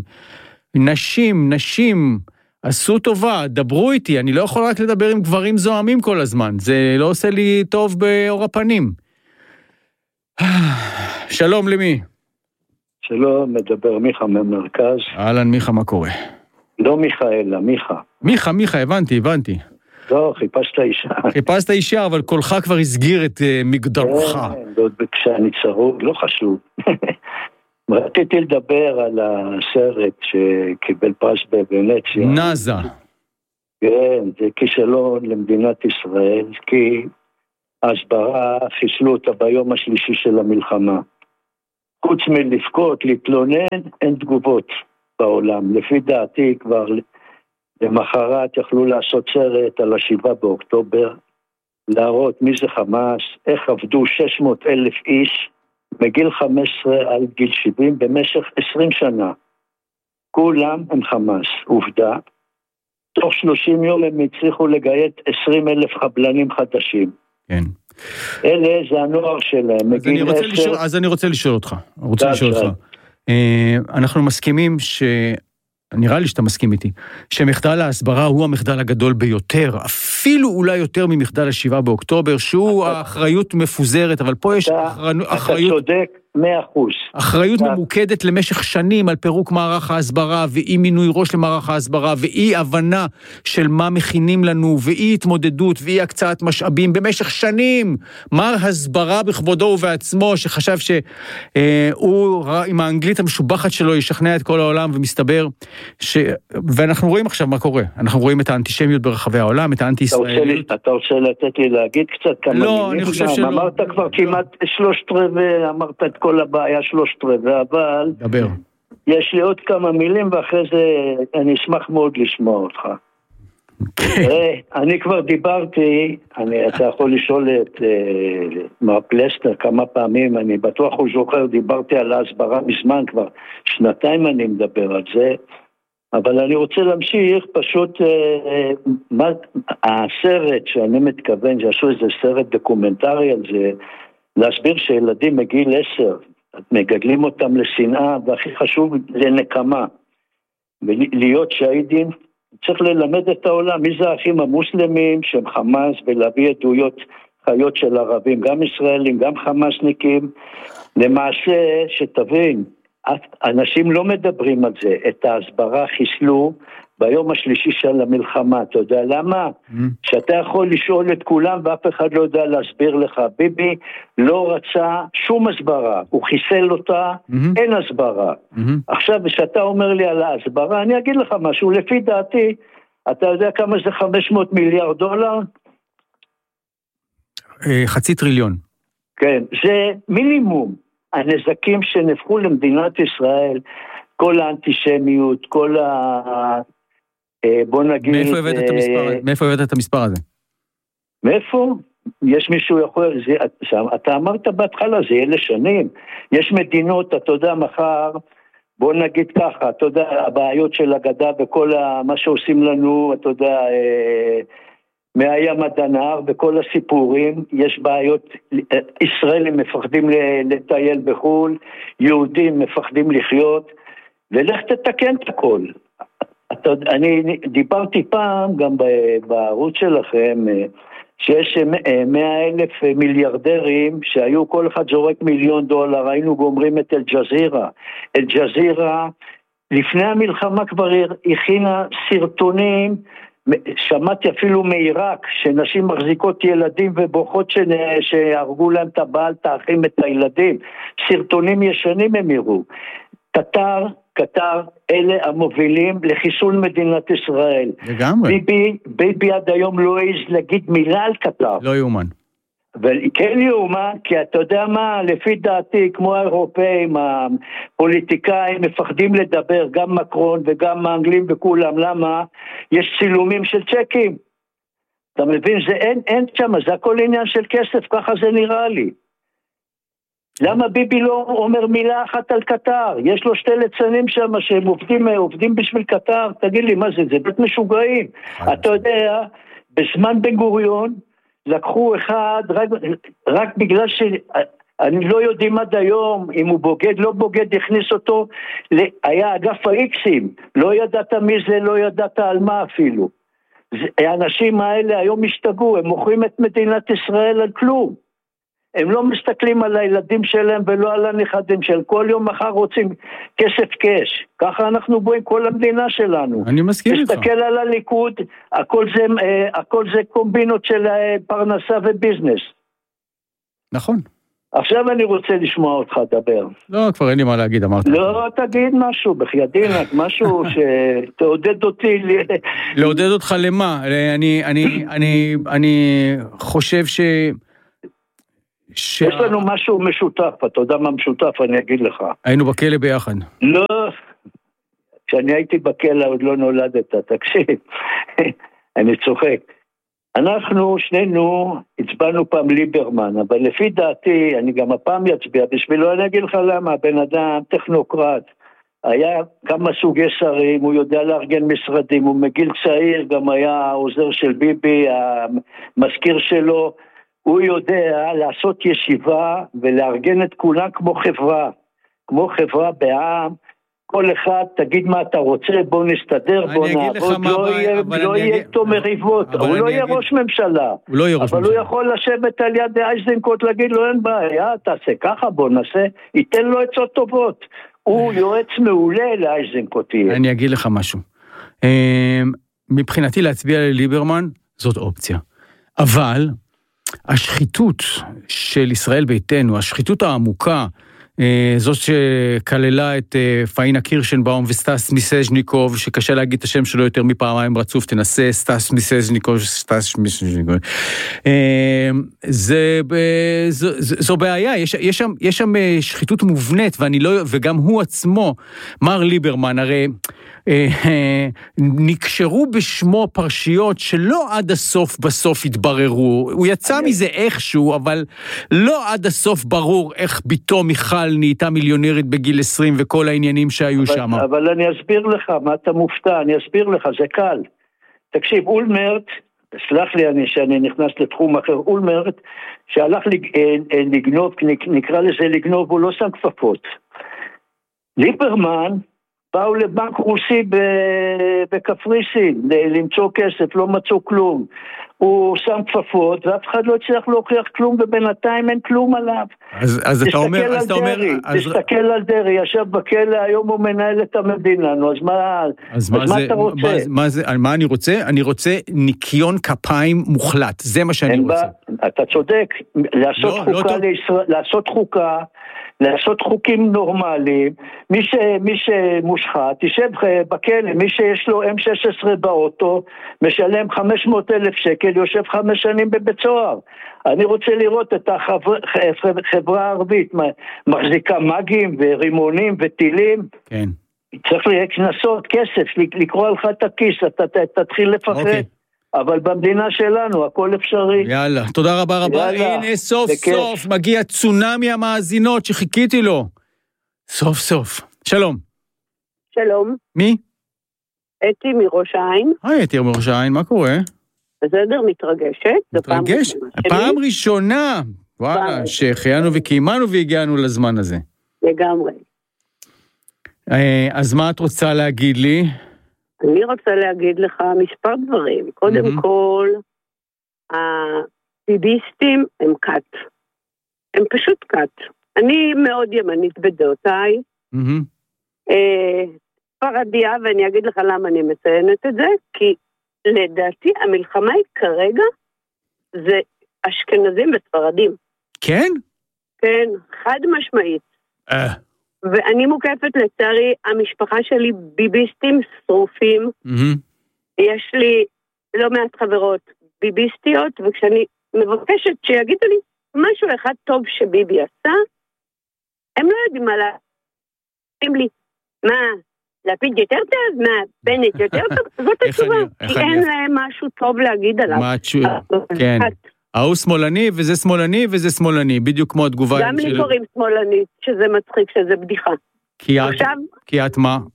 נשים, עשו טובה, דברו איתי, אני לא יכול רק לדבר עם גברים זוהמים כל הזמן, זה לא עושה לי טוב באור הפנים. שלום למי? שלום, מדבר מיכה ממרכז. אהלן מיכה, מה קורה? לא מיכה אלא מיכה. מיכה, הבנתי. לא, חיפשת אישה, אבל קולך כבר הסגיר את מגדרך. כן, כשאני צרוד, לא חשוב. רציתי לדבר על הסרט שקיבל פרס בוונציה. נאזה. כן, זה כישלון למדינת ישראל, כי ההסברה, חיסלו אותה ביום השלישי של המלחמה. חוץ מלבכות, להתלונן, אין תגובות בעולם. לפי דעתי כבר למחרת יכלו לעשות סרט על 7 באוקטובר, להראות מי זה חמאס, איך עבדו 600,000 איש מגיל 15 עד גיל 70 במשך 20 שנה. כולם הם חמאס, עובדה. תוך 30 יום הם הצליחו לגייס 20,000 חבלנים חדשים. כן. אלה זה הנוער שלהם. אז אני רוצה לשאול אותך. אנחנו מסכימים נראה לי שאתה מסכים איתי, שמחדל ההסברה הוא המחדל הגדול ביותר, אפילו אולי יותר ממחדל 7 באוקטובר, שהוא האחריות מפוזרת, אבל פה יש אחריות... אתה צודק 100%. אחריות ממוקדת למשך שנים על פירוק מערך ההסברה, ואי מינוי ראש למערך ההסברה, ואי הבנה של מה מכינים לנו, ואי התמודדות, ואי הקצאת משאבים במשך שנים. מר הסברה בכבודו ובעצמו, שחשב שהוא עם האנגלית המשובחת שלו ישכנע את כל העולם, ומסתבר ואנחנו רואים עכשיו מה קורה. אנחנו רואים את האנטישמיות ברחבי העולם, את האנטי-ישראליות. אתה רוצה לתת לי להגיד קצת כמה מילים? לא, אני חושב שלא. אמרת כבר כמעט 3/4, אמרת את כל הבעיה 3/4, אבל... דבר. יש לי עוד כמה מילים, ואחרי זה אני אשמח מאוד לשמוע אותך. אני כבר דיברתי, אתה יכול לשאול את מר פלסנר כמה פעמים, אני בטוח הוא זוכר, דיברתי על ההסברה מזמן, כבר 2 אני מדבר על זה, אבל אני רוצה להמשיך, פשוט הסרט שאני מתכוון, שעשו איזה סרט דוקומנטרי על זה, להסביר שילדים מגיל 10, מגדלים אותם לשנאה, והכי חשוב לנקמה, ולהיות שהידים, צריך ללמד את העולם, מי זה האחים המוסלמים שהם חמאס, ולהביא עדויות חיות של ערבים, גם ישראלים, גם חמאסניקים, למעשה שתבין, אנשים לא מדברים על זה, את ההסברה חיסלו ביום השלישי של המלחמה, אתה יודע למה? שאתה יכול לשאול את כולם ואף אחד לא יודע להסביר לך, ביבי לא רצה שום הסברה, הוא חיסל אותה, אין הסברה. עכשיו, כשאתה אומר לי על ההסברה, אני אגיד לך משהו, לפי דעתי, אתה יודע כמה זה 500 מיליארד דולר? 0.5 טריליון. כן, זה מינימום. הנזקים שנפחו למדינת ישראל, כל האנטישמיות, כל בוא נגיד... מאיפה הבאת את המספר הזה? מאיפה? יש מישהו יכול... אתה אמרת בהתחלה, זה יהיה לשנים. יש מדינות, אתה יודע, מחר, בוא נגיד ככה, אתה יודע, הבעיות של הגדה וכל מה שעושים לנו, אתה יודע... מהים עד הנהר, בכל הסיפורים, יש בעיות, ישראלים מפחדים לטייל בחול, יהודים מפחדים לחיות, ולך תתקן את הכל. אני דיברתי פעם, גם בערוץ שלכם, שיש 100,000 מיליארדרים, שהיו כל אחד זורק $1,000,000, היינו גומרים את אל-ג'זירה. אל-ג'זירה, לפני המלחמה כבר הכינה סרטונים, שמעתי אפילו מעיראק, שנשים מחזיקות ילדים ובוכות שהרגו להם את הבעל, את הילדים. סרטונים ישנים הם יראו. קטר, אלה המובילים לחיסול מדינת ישראל. לגמרי. ביבי עד היום לא העז להגיד מילה על קטר. לא יאומן. וכן יאומן, כי אתה יודע מה, לפי דעתי, כמו האירופאים, הפוליטיקאים מפחדים לדבר, גם מקרון וגם האנגלים וכולם, למה? יש צילומים של צ'קים. אתה מבין, זה אין שם, זה הכל עניין של כסף, ככה זה נראה לי. למה ביבי לא אומר מילה אחת על קטר? יש לו 2 ליצנים שם שהם עובדים בשביל קטר, תגיד לי, מה זה בית משוגעים. אתה יודע, בזמן בן גוריון, לקחו אחד, רק בגלל שאני לא יודעים עד היום, אם הוא בוגד, לא בוגד, הכניס אותו, היה אגף האיקסים, לא ידעת מי זה, לא ידעת על מה אפילו. האנשים האלה היום השתגעו, הם מוכרים את מדינת ישראל על כלום. הם לא מסתכלים על הילדים שלהם ולא על הנכדים של כל יום מחר רוצים כסף קש. ככה אנחנו בואים כל המדינה שלנו. אני מסכים איתך. תסתכל על הליכוד, הכל זה קומבינות של פרנסה וביזנס. נכון. עכשיו אני רוצה לשמוע אותך דבר. לא, כבר אין לי מה להגיד, אמרת. לא, תגיד משהו, בחיידינק, משהו שתעודד אותי. לעודד אותך למה? אני חושב יש לנו משהו משותף, אתה יודע מה משותף, אני אגיד לך. היינו בכלא ביחד. לא, כשאני הייתי בכלא עוד לא נולדת, תקשיב, אני צוחק. אנחנו שנינו הצבענו פעם ליברמן, אבל לפי דעתי, אני גם הפעם יצביע, בשבילו אני אגיד לך למה, הבן אדם טכנוקרט, היה כמה סוגי שרים, הוא יודע לארגן משרדים, הוא מגיל צעיר, גם היה העוזר של ביבי, המזכיר שלו, הוא יודע לעשות ישיבה ולארגן את כולם כמו חברה בעם, כל אחד תגיד מה אתה רוצה, בוא נסתדר, בוא נעבוד, לא יהיה איתו מריבות, הוא לא יהיה ראש ממשלה, אבל הוא יכול לשבת על יד אייזנקוט, להגיד לו אין בעיה, תעשה ככה, בוא נעשה, ייתן לו עצות טובות, הוא יועץ מעולה לאייזנקוט. אני אגיד לך משהו, מבחינתי להצביע לליברמן זאת אופציה, אבל השחיתות של ישראל ביתנו, השחיתות העמוקה, זאת שכללה את פאינה קירשנבאום וסטס מיסז'ניקוב, שקשה להגיד את השם שלו יותר מפעמיים רצוף, תנסה סטס מיסז'ניקוב, זו בעיה, יש שם שחיתות מובנית, וגם הוא עצמו, מר ליברמן, הרי נקשרו בשמו פרשיות שלא עד הסוף בסוף התבררו, הוא יצא מזה איכשהו, אבל לא עד הסוף ברור איך ביתו מיכל נהייתה מיליונרית בגיל 20 וכל העניינים שהיו שם. אבל אני אסביר לך, מה אתה מופתע, אני אסביר לך, זה קל. תקשיב, אולמרט, סלח לי שאני נכנס לתחום אחר, אולמרט, שהלך לגנוב, נקרא לזה לגנוב, הוא לא שם כפפות. ליברמן, באו לבנק רוסי בקפריסין, למצוא כסף, לא מצאו כלום. הוא שם כפפות, ואף אחד לא הצליח להוכיח כלום, ובינתיים אין כלום עליו. אז אתה אומר... תסתכל על דרי, ישב בכלא, היום הוא מנהל את המדינה, נו, אז מה אתה רוצה? מה אני רוצה? אני רוצה ניקיון כפיים מוחלט, זה מה שאני רוצה. אתה צודק, לעשות חוקה, לעשות חוקים נורמליים, מי שמושחת, תשב בכלא, מי שיש לו M16 באוטו, משלם 500,000 שקל, יושב 5 שנים בבית סוהר. אני רוצה לראות את החברה הערבית, מחזיקה מגים ורימונים וטילים. כן. צריך כנסות, כסף, לקרוא לך את הכיס, אתה תתחיל לפחד. אוקיי. אבל במדינה שלנו הכל אפשרי. יאללה, תודה רבה רבה. הנה סוף סוף מגיע צונמי המאזינות שחיכיתי לו. סוף סוף. שלום. שלום. מי? אתי מראש העין. היי אתי מראש העין, מה קורה? בסדר, מתרגשת. מתרגשת? פעם ראשונה. וואלה, שהחיינו וקיימנו והגיענו לזמן הזה. לגמרי. אז מה את רוצה להגיד לי? אני רוצה להגיד לך מספר דברים. קודם כל, הביביסטים הם קאט. הם פשוט קאט. אני מאוד ימנית בדעותיי. פרדיה, ואני אגיד לך למה אני מציינת את זה, כי לדעתי המלחמה היא כרגע, זה אשכנזים וספרדים. כן? כן, חד משמעית. ואני מוקפת לצערי, המשפחה שלי ביביסטים שרופים, יש לי לא מעט חברות ביביסטיות, וכשאני מבקשת שיגידו לי משהו אחד טוב שביבי עשה, הם לא יודעים מה להגיד לי, מה, לפיד יותר טוב? מה, בנט יותר טוב? זאת התשובה, כי אין להם משהו טוב להגיד עליו. כן. ההוא שמאלני וזה שמאלני וזה שמאלני, בדיוק כמו התגובה. גם לי קוראים שמאלני, שזה מצחיק, שזה בדיחה. כי את מה?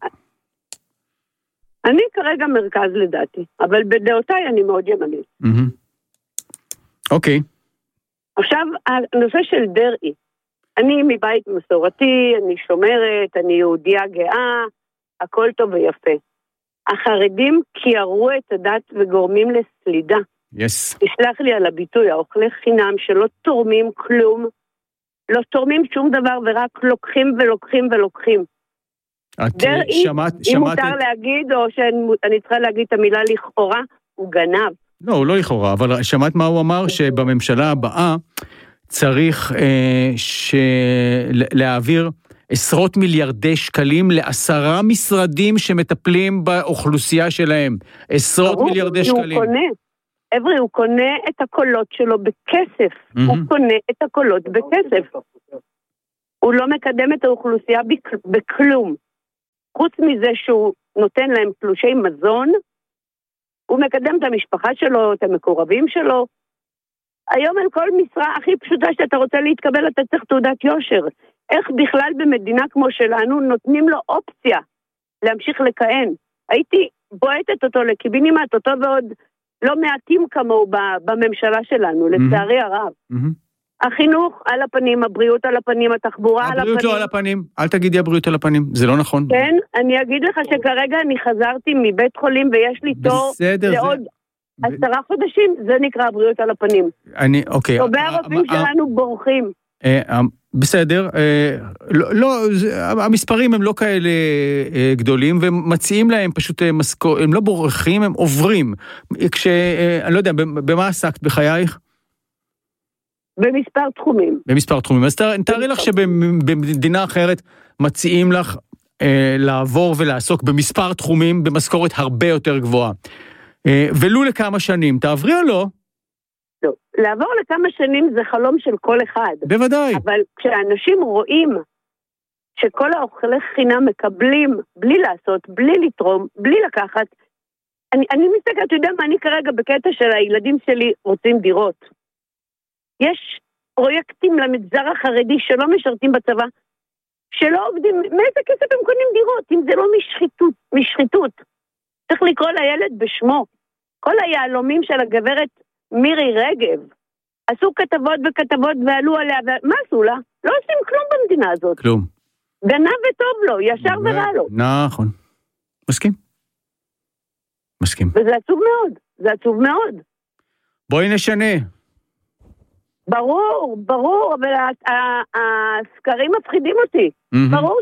אני כרגע מרכז לדעתי, אבל בדעותיי אני מאוד ימנית. אוקיי. עכשיו, הנושא של דרעי, אני מבית מסורתי, אני שומרת, אני יהודיה גאה, הכל טוב ויפה. החרדים קיירו את הדת וגורמים לסלידה. Yes. תסלח לי על הביטוי, האוכלי חינם שלא תורמים כלום, לא תורמים שום דבר ורק לוקחים ולוקחים ולוקחים. דרעי, אם מותר להגיד או שאני צריכה להגיד את המילה לכאורה, הוא גנב. לא, הוא לא לכאורה, אבל שמעת מה הוא אמר? שבממשלה הבאה צריך להעביר עשרות מיליארדי שקלים ל10 משרדים שמטפלים באוכלוסייה שלהם. עשרות מיליארדי שקלים. הוא קונה. עברי, הוא קונה את הקולות שלו בכסף. הוא קונה את הקולות בכסף. הוא לא מקדם את האוכלוסייה בכלום. חוץ מזה שהוא נותן להם תלושי מזון, הוא מקדם את המשפחה שלו, את המקורבים שלו. היום על כל משרה הכי פשוטה שאתה רוצה להתקבל, אתה צריך תעודת יושר. איך בכלל במדינה כמו שלנו נותנים לו אופציה להמשיך לכהן? הייתי בועטת אותו לקיבינימט, אותו ועוד לא מעטים כמוהו בממשלה שלנו, לצערי הרב. החינוך על הפנים, הבריאות על הפנים, התחבורה על הפנים. הבריאות לא על הפנים, אל תגידי הבריאות על הפנים, זה לא נכון. כן, אני אגיד לך שכרגע אני חזרתי מבית חולים ויש לי תור לעוד 10 חודשים, זה נקרא הבריאות על הפנים. אוקיי. טובי הרופאים שלנו בורחים. בסדר, לא, המספרים הם לא כאלה גדולים, ומציעים להם פשוט הם לא בורחים, הם עוברים. אני לא יודע, במה עסקת בחייך? במספר תחומים. במספר תחומים. אז תארי לך שבמדינה אחרת מציעים לך לעבור ולעסוק במספר תחומים במשכורת הרבה יותר גבוהה. ולו לכמה שנים, תעברי או לא? לא, לעבור לכמה שנים זה חלום של כל אחד. בוודאי. אבל כשאנשים רואים שכל האוכלי חינם מקבלים בלי לעשות, בלי לתרום, בלי לקחת, אני מסתכלת, אתה יודע מה, אני כרגע בקטע של הילדים שלי רוצים דירות. יש פרויקטים למגזר החרדי שלא משרתים בצבא, שלא עובדים, מאיזה כסף הם קונים דירות, אם זה לא משחיתות. צריך לקרוא לילד בשמו. כל היעלומים של הגברת מירי רגב, עשו כתבות וכתבות ועלו עליה, מה עשו לה? לא עושים כלום במדינה הזאת. כלום. גנב וטוב לו, ישר ורע לו. נכון. מסכים. מסכים. וזה עצוב מאוד, זה עצוב מאוד. בואי נשנה. ברור, אבל הסקרים מפחידים אותי. ברור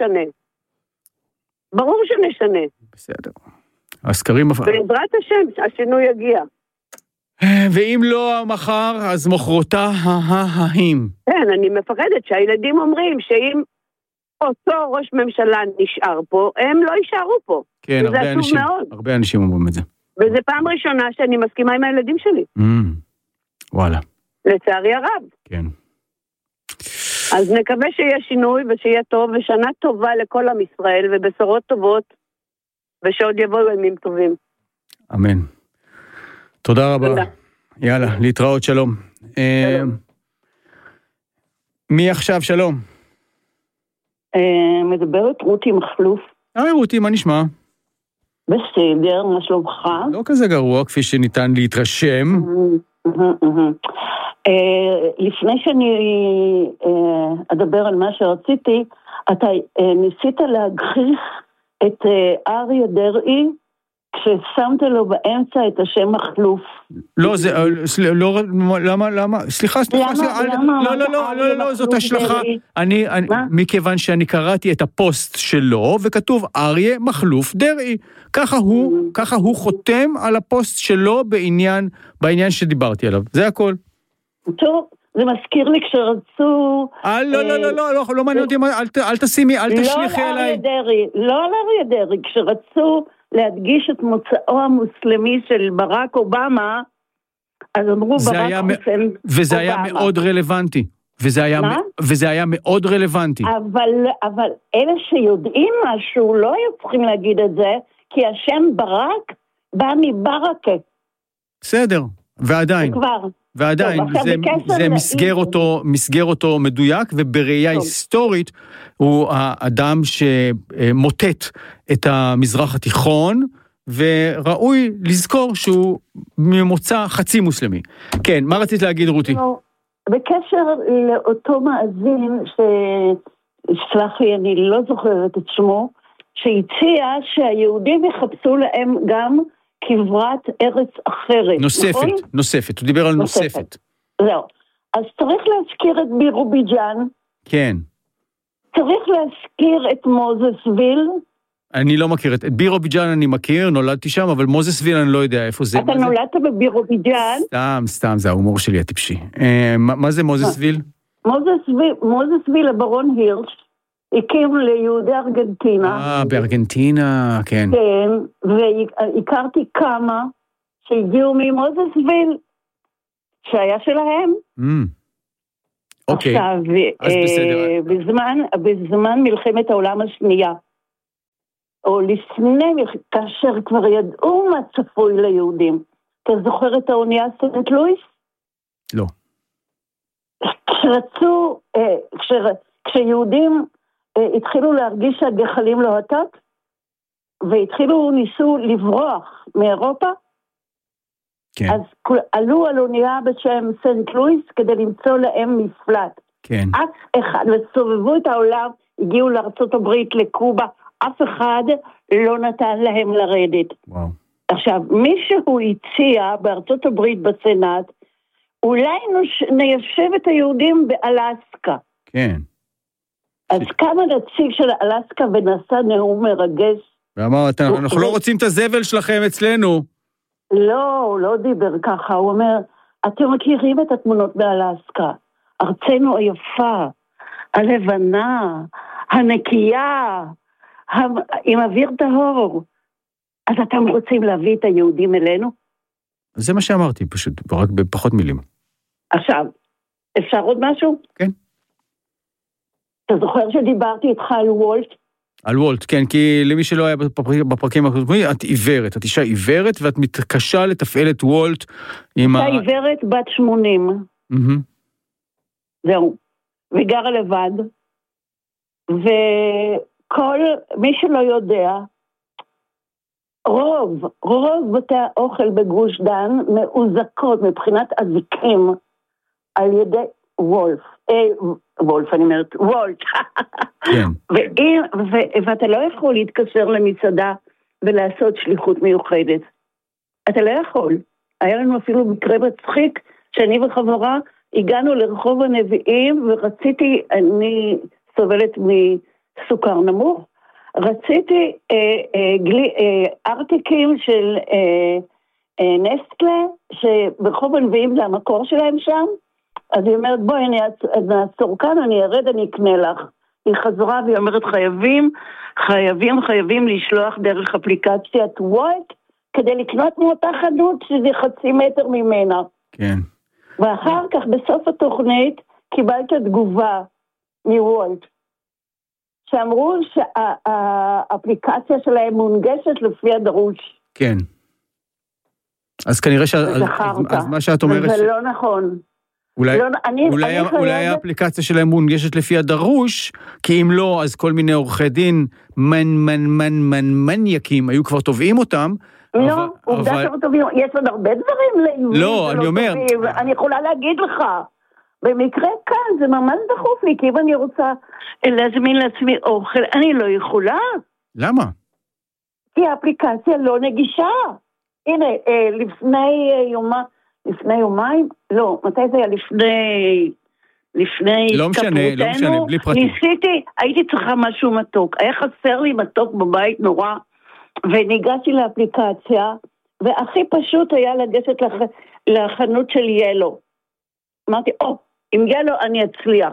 שנשנה. בסדר. הסקרים... בעזרת השם, השינוי יגיע. ואם לא מחר, אז מחרתה ההאים. כן, אני מפחדת שהילדים אומרים שאם אותו ראש ממשלה נשאר פה, הם לא יישארו פה. כן, הרבה אנשים אומרים את זה. וזה פעם ראשונה שאני מסכימה עם הילדים שלי. וואלה. לצערי הרב. כן. אז נקווה שיהיה שינוי ושיהיה טוב, ושנה טובה לכל עם ישראל, ובשורות טובות, ושעוד יבואו ימים טובים. אמן. תודה רבה. תודה. יאללה, להתראות, שלום. מי עכשיו, שלום? מדברת רותי מחלוף. רותי, מה נשמע? בסדר, מה שלומך? לא כזה גרוע, כפי שניתן להתרשם. לפני שאני אדבר על מה שרציתי, אתה ניסית להגחיך את אריה דרעי, כששמת לו באמצע את השם מחלוף. לא, זה, לא, למה? סליחה, לא, זאת השלכה. מכיוון שאני קראתי את הפוסט שלו, וכתוב אריה מחלוף דרעי. ככה הוא חותם על הפוסט שלו בעניין שדיברתי עליו. זה הכל. טוב, זה מזכיר לי כשרצו... לא מעניין אותי, אל תשליחי עליי. לא על אריה דרעי, כשרצו להדגיש את מוצאו המוסלמי של ברק אובמה, אז אמרו ברק חוסן אובמה. וזה היה מאוד רלוונטי. וזה היה מאוד רלוונטי. אבל אלה שיודעים משהו לא היו צריכים להגיד את זה, כי השם ברק בא מברקה. בסדר, ועדיין. זה מסגר אותו מדויק, ובראייה היסטורית הוא האדם שמוטט את המזרח התיכון, וראוי לזכור שהוא ממוצא חצי מוסלמי. כן, מה רצית להגיד, רותי? בקשר לאותו מאזין, סלח לי, אני לא זוכרת את שמו, שהציע שהיהודים יחפשו להם גם כברת ארץ אחרת. נוספת, הוא דיבר על נוספת. זהו. אז צריך להזכיר את בירוביג'אן. כן. צריך להזכיר את מוזסוויל. אני לא מכיר, את בירוביג'אן אני מכיר, נולדתי שם, אבל מוזסוויל אני לא יודע איפה זה. אתה נולדת בבירוביג'אן? סתם, זה ההומור שלי הטיפשי. מה זה מוזסוויל? מוזסוויל, הברון הירש, הקים ליהודי ארגנטינה. בארגנטינה, כן. כן, והכרתי כמה שהגיעו ממוזסוויל, שהיה שלהם. אוקיי, אז בסדר. בזמן מלחמת העולם השנייה, או לפני, כאשר כבר ידעו מה צפוי ליהודים. אתה זוכר את האונייה סנט לואיס? לא. כשיהודים התחילו להרגיש שהגחלים לוהטות, ניסו לברוח מאירופה, כן. אז עלו על אונייה בשם סנט לואיס כדי למצוא להם מפלט. כן. אף אחד, וסובבו את העולם, הגיעו לארצות הברית, לקובה, אף אחד לא נתן להם לרדת. וואו. עכשיו, מישהו הציע בארצות הברית בסנאט, אולי ניישב את היהודים באלסקה. כן. אז כמה נציג של אלסקה ונשא נאום מרגש. ואמר, אנחנו לא רוצים את הזבל שלכם אצלנו. לא דיבר ככה, הוא אומר, אתם מכירים את התמונות באלסקה, ארצנו היפה, הלבנה, הנקייה, עם אוויר טהור, אז אתם רוצים להביא את היהודים אלינו? זה מה שאמרתי, פשוט, רק בפחות מילים. עכשיו, אפשר עוד משהו? כן. אתה זוכר שדיברתי איתך על וולט? על וולט, כן, כי למי שלא היה בפרקים הקודמים, את עיוורת, את אישה עיוורת, ואת מתקשה לתפעל את וולט עם אישה עיוורת בת 80. זהו. וגרה לבד. וכל, מי שלא יודע, רוב בתי האוכל בגוש דן מאוזקות מבחינת אזיקים על ידי וולט, אני אומרת, וולט. כן. ואתה לא יכול להתקשר למסעדה ולעשות שליחות מיוחדת. אתה לא יכול. היה לנו אפילו מקרה מצחיק, שאני וחברה הגענו לרחוב הנביאים, ורציתי, אני סובלת מסוכר נמוך, רציתי ארטיקים של נסטלה, שברחוב הנביאים זה המקור שלהם שם, אז היא אומרת, בואי, נעצור כאן, אני ארד, אני אקנה לך. היא חזרה והיא אומרת, חייבים לשלוח דרך אפליקציית וולט, כדי לקנות מאותה חנות שזה 0.5 מטר ממנה. כן. ואחר כך, בסוף התוכנית, קיבלת תגובה מוולט, שאמרו שהאפליקציה שלהם מונגשת לפי הדרוש. כן. אז כנראה אז מה שאת אומרת... זה לא נכון. אולי האפליקציה שלהם מונגשת לפי הדרוש, כי אם לא, אז כל מיני עורכי דין מניאקים היו כבר תובעים אותם. לא, עובדה שלא תובעים, יש עוד הרבה דברים לעיוורים. לא, אני אומר. אני יכולה להגיד לך, במקרה כאן זה ממש דחוף לי, כי אם אני רוצה להזמין לעצמי אוכל, אני לא יכולה. למה? כי האפליקציה לא נגישה. הנה, לפני יומיים? לא, מתי זה היה? לפני לא משנה, בלי פרטים. ניסיתי, הייתי צריכה משהו מתוק. היה חסר לי מתוק בבית נורא, וניגשתי לאפליקציה, והכי פשוט היה לגשת לחנות של ילו. אמרתי, עם ילו אני אצליח.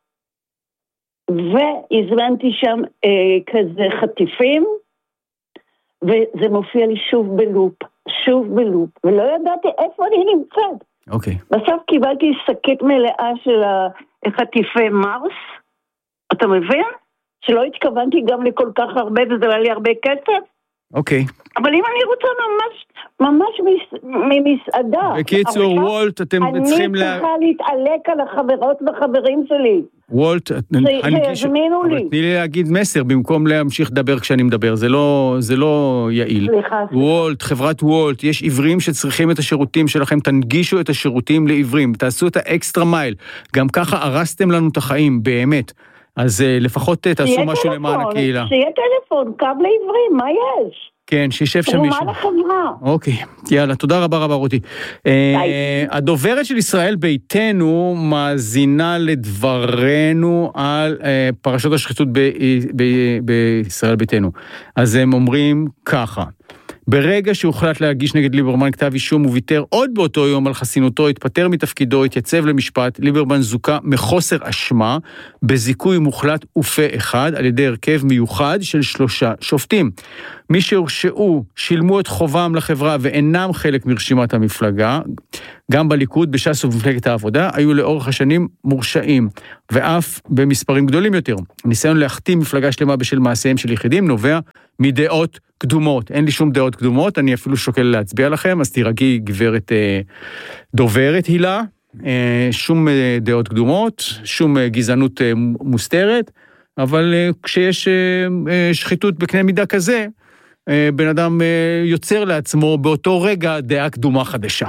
והזמנתי שם כזה חטיפים, וזה מופיע לי שוב בלופ, ולא ידעתי איפה אני נמצאת. אוקיי. בסוף קיבלתי שקית מלאה של החטיפי מרס, אתה מבין? שלא התכוונתי גם לכל כך הרבה, וזה עלה לי הרבה כסף. אוקיי. אבל אם אני רוצה ממש ממסעדה. בקיצור, וולט, אתם צריכים אני צריכה להתעלק על החברות והחברים שלי. וולט, שיזמינו לי. תני לי להגיד מסר, במקום להמשיך לדבר כשאני מדבר, זה לא יעיל. סליחה. וולט, חברת וולט, יש עיוורים שצריכים את השירותים שלכם, תנגישו את השירותים לעיוורים, תעשו את האקסטרה מייל, גם ככה הרסתם לנו את החיים, באמת. אז לפחות תעשו משהו למען הקהילה. שיהיה טלפון, קו לעברים, מה יש? כן, שישב שם מישהו. תרומה לחברה. אוקיי, יאללה, תודה רבה רותי. הדוברת של ישראל ביתנו מאזינה לדברנו על פרשות השחיתות בישראל ביתנו. אז הם אומרים ככה, ברגע שהוחלט להגיש נגד ליברמן כתב אישום וויתר עוד באותו יום על חסינותו, התפטר מתפקידו, התייצב למשפט, ליברמן זוכה מחוסר אשמה, בזיכוי מוחלט ופה אחד, על ידי הרכב מיוחד של 3 שופטים. מי שהורשעו שילמו את חובם לחברה ואינם חלק מרשימת המפלגה, גם בליכוד, בש"ס ובמפלגת העבודה, היו לאורך השנים מורשעים, ואף במספרים גדולים יותר. הניסיון להכתים מפלגה שלמה בשל מעשיהם של יחידים נובע מדעות קדומות. אין לי שום דעות קדומות, אני אפילו שוקל להצביע לכם, אז תירגעי גברת דוברת הילה, שום דעות קדומות, שום גזענות מוסתרת, אבל כשיש שחיתות בקנה מידה כזה, בן אדם יוצר לעצמו באותו רגע דעה קדומה חדשה.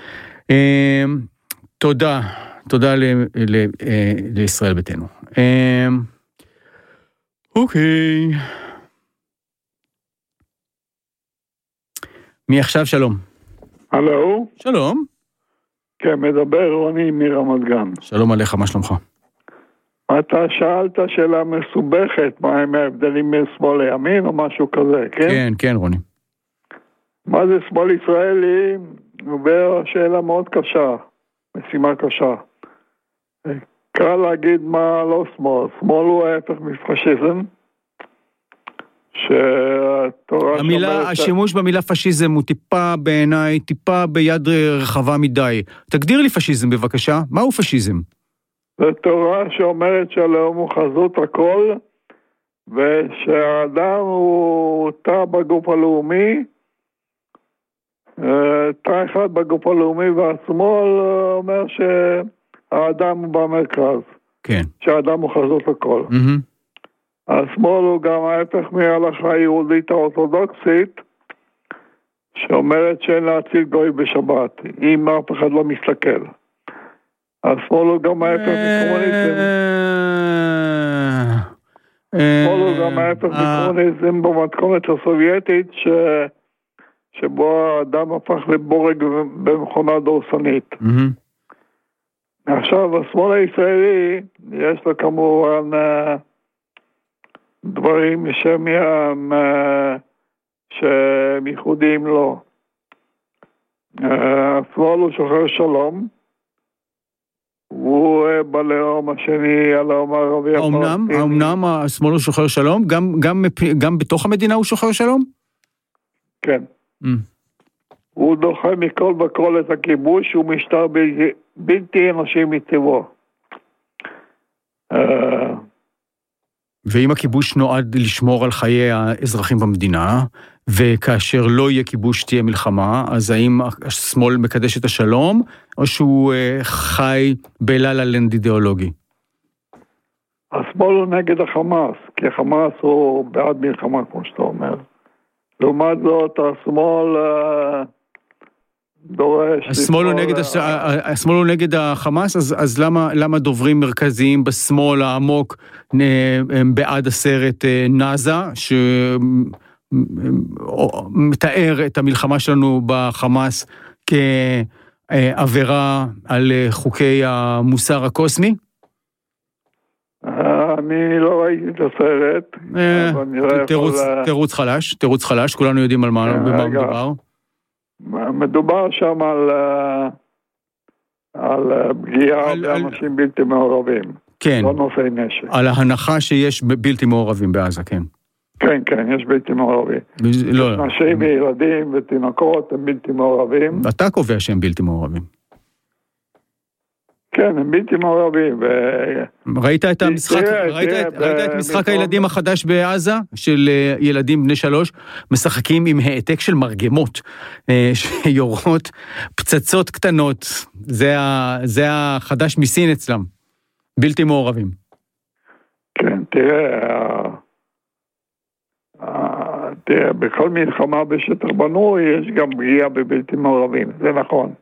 תודה לישראל ביתנו. אוקיי. מי עכשיו? שלום. הלו? שלום. כן, מדבר רוני מרמת גן. שלום עליך, מה שלומך? אתה שאלת שאלה מסובכת, מה הם ההבדלים משמאל לימין או משהו כזה, כן? כן, רוני. מה זה שמאל ישראלי? שאלה מאוד קשה, משימה קשה. קל להגיד מה לא שמאל. שמאל הוא ההפך מפשיזם. השימוש במילה פשיזם הוא טיפה בעיניי, טיפה ביד רחבה מדי. תגדיר לי פשיזם בבקשה, מהו פשיזם? זו תורה שאומרת שהלאום הוא חזות הכל, ושהאדם הוא תא בגוף הלאומי, תא אחד בגוף הלאומי, והשמאל אומר שהאדם הוא במרכז. כן. שהאדם הוא חזות הכל. השמאל הוא גם ההפך מההלכה היהודית האורתודוקסית, שאומרת שאין להציל גוי בשבת, אם אף אחד לא מסתכל. השמאל הוא גם ההפך מקומוניזם. השמאל הוא גם ההפך מקומוניזם במתכונת הסובייטית, שבו האדם הפך לבורג במכונה דורסנית. עכשיו, השמאל הישראלי, יש לו כמובן דברים שהם ייחודיים לו. השמאל הוא שוחר שלום, הוא בלאום השני, הלאום הערבי. האמנם השמאל הוא שוחר שלום? גם בתוך המדינה הוא שוחר שלום? כן. הוא דוחה מכל וכל את הכיבוש, הוא משטר בלתי אנושי מטבעו. ואם הכיבוש נועד לשמור על חיי האזרחים במדינה, וכאשר לא יהיה כיבוש תהיה מלחמה, אז האם השמאל מקדש את השלום, או שהוא חי בלה-לה-לנד אידיאולוגי? השמאל הוא נגד החמאס, כי החמאס הוא בעד מלחמה, כמו שאתה אומר. לעומת זאת, השמאל דורש... השמאל הוא נגד החמאס, אז למה דוברים מרכזיים בשמאל העמוק הם בעד הסרט נאזה, שמתאר את המלחמה שלנו בחמאס כעבירה על חוקי המוסר הקוסמי? אני לא ראיתי את הסרט. תירוץ חלש, כולנו יודעים על מה מדובר. מדובר שם על פגיעה באנשים בלתי מעורבים. כן. לא נושאי נשק. על ההנחה שיש בלתי מעורבים בעזה, כן. כן, יש בלתי מעורבים. נשים וילדים ותינוקות הם בלתי מעורבים. אתה קובע שהם בלתי מעורבים. כן, הם בלתי מעורבים. ראית את משחק הילדים החדש בעזה, של ילדים בני 3, משחקים עם העתק של מרגמות, שיורות פצצות קטנות, זה החדש מסין אצלם, בלתי מעורבים. כן, תראה, בכל מלחמה בשטח בנוי, יש גם פגיעה בבלתי מעורבים, זה נכון.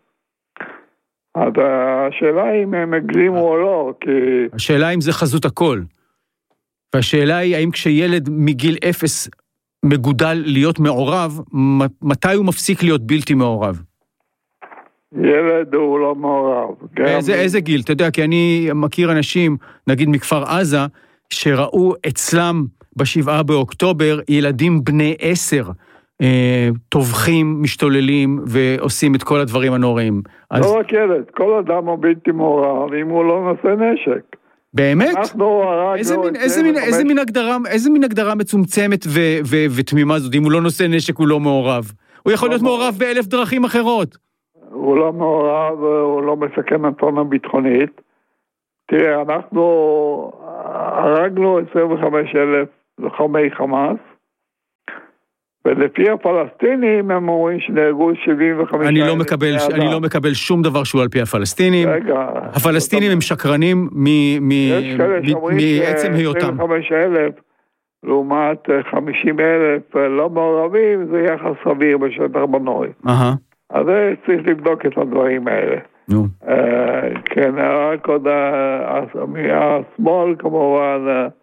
השאלה אם הם הגזימו או לא, כי... השאלה אם זה חזות הכל. והשאלה היא, האם כשילד מגיל 0 מגודל להיות מעורב, מתי הוא מפסיק להיות בלתי מעורב? ילד הוא לא מעורב. איזה גיל? אתה יודע, כי אני מכיר אנשים, נגיד מכפר עזה, שראו אצלם ב7 באוקטובר ילדים בני 10, טובחים, משתוללים ועושים את כל הדברים הנוראים. לא רק ילד, כל אדם הוא בלתי מעורב אם הוא לא נושא נשק. באמת? איזה מין הגדרה מצומצמת ותמימה זאת, אם הוא לא נושא נשק הוא לא מעורב? הוא יכול להיות מעורב באלף דרכים אחרות. הוא לא מעורב, הוא לא מסכן הטונה ביטחונית. תראה, אנחנו הרגנו 25,000 לוחמי חמאס, ולפי הפלסטינים הם אומרים שנהרגו 75,000. אני לא מקבל שום דבר שהוא על פי הפלסטינים. הפלסטינים הם שקרנים מעצם היותם. 25,000 לעומת 50,000 לא מעורבים, זה יחס סביר בשטח בנוי. אז צריך לבדוק את הדברים האלה. כן, רק עוד השמאל כמובן,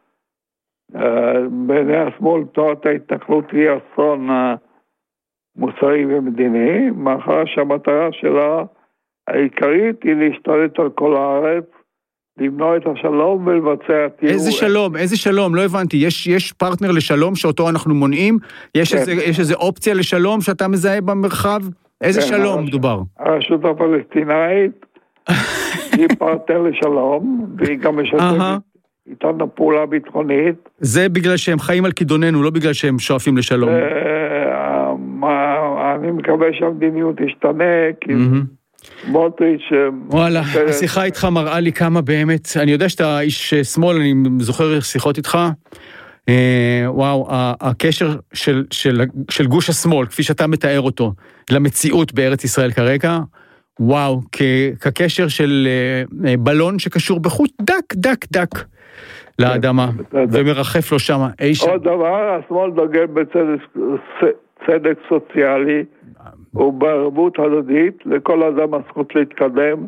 בעיני השמאל תורת ההתנחלות היא אסון מוסרי ומדיני, מאחר שהמטרה שלה העיקרית היא להשתלט על כל הארץ, למנוע את השלום ולבצע טיהור. איזה שלום? לא הבנתי. יש פרטנר לשלום שאותו אנחנו מונעים? יש איזה אופציה לשלום שאתה מזהה במרחב? איזה שלום מדובר? הרשות הפלסטינאית היא פרטנר לשלום, והיא גם משתפת איתנו פעולה ביטחונית. זה בגלל שהם חיים על כידוננו, לא בגלל שהם שואפים לשלום. אני מקווה שהמדיניות תשתנה, כי מוטריץ' וואלה, השיחה איתך מראה לי כמה באמת, אני יודע שאתה איש שמאל, אני זוכר שיחות איתך, וואו, הקשר של גוש השמאל, כפי שאתה מתאר אותו, למציאות בארץ ישראל כרגע, וואו, כקשר של בלון שקשור בחוט דק לאדמה, ומרחף לו שם. עוד דבר, השמאל דוגל בצדק סוציאלי, ובערבות הדדית, לכל אדם הזכות להתקדם,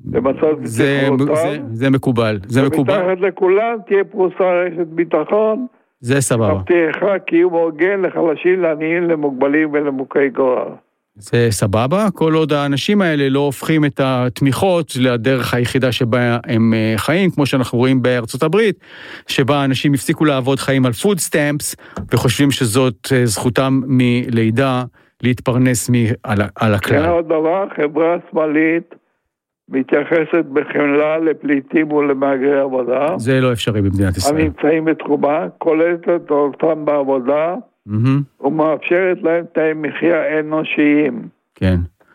זה מקובל. ומתחת לכולם תהיה פרוסה רשת ביטחון, זה סבבה. מבטיחה קיום הוגן לחלשים, לעניים, למוגבלים ולמוכי גורל. זה סבבה, כל עוד האנשים האלה לא הופכים את התמיכות לדרך היחידה שבה הם חיים, כמו שאנחנו רואים בארצות הברית, שבה אנשים הפסיקו לעבוד חיים על food stamps, וחושבים שזאת זכותם מלידה להתפרנס על הכלל. כן, עוד דבר, חברה שמאלית מתייחסת בחמלה לפליטים ולמהגרי עבודה. זה לא אפשרי במדינת ישראל. הנמצאים בתחומה, קולטת אותם בעבודה, ומאפשרת להם תאי מחיה אנושיים. כן.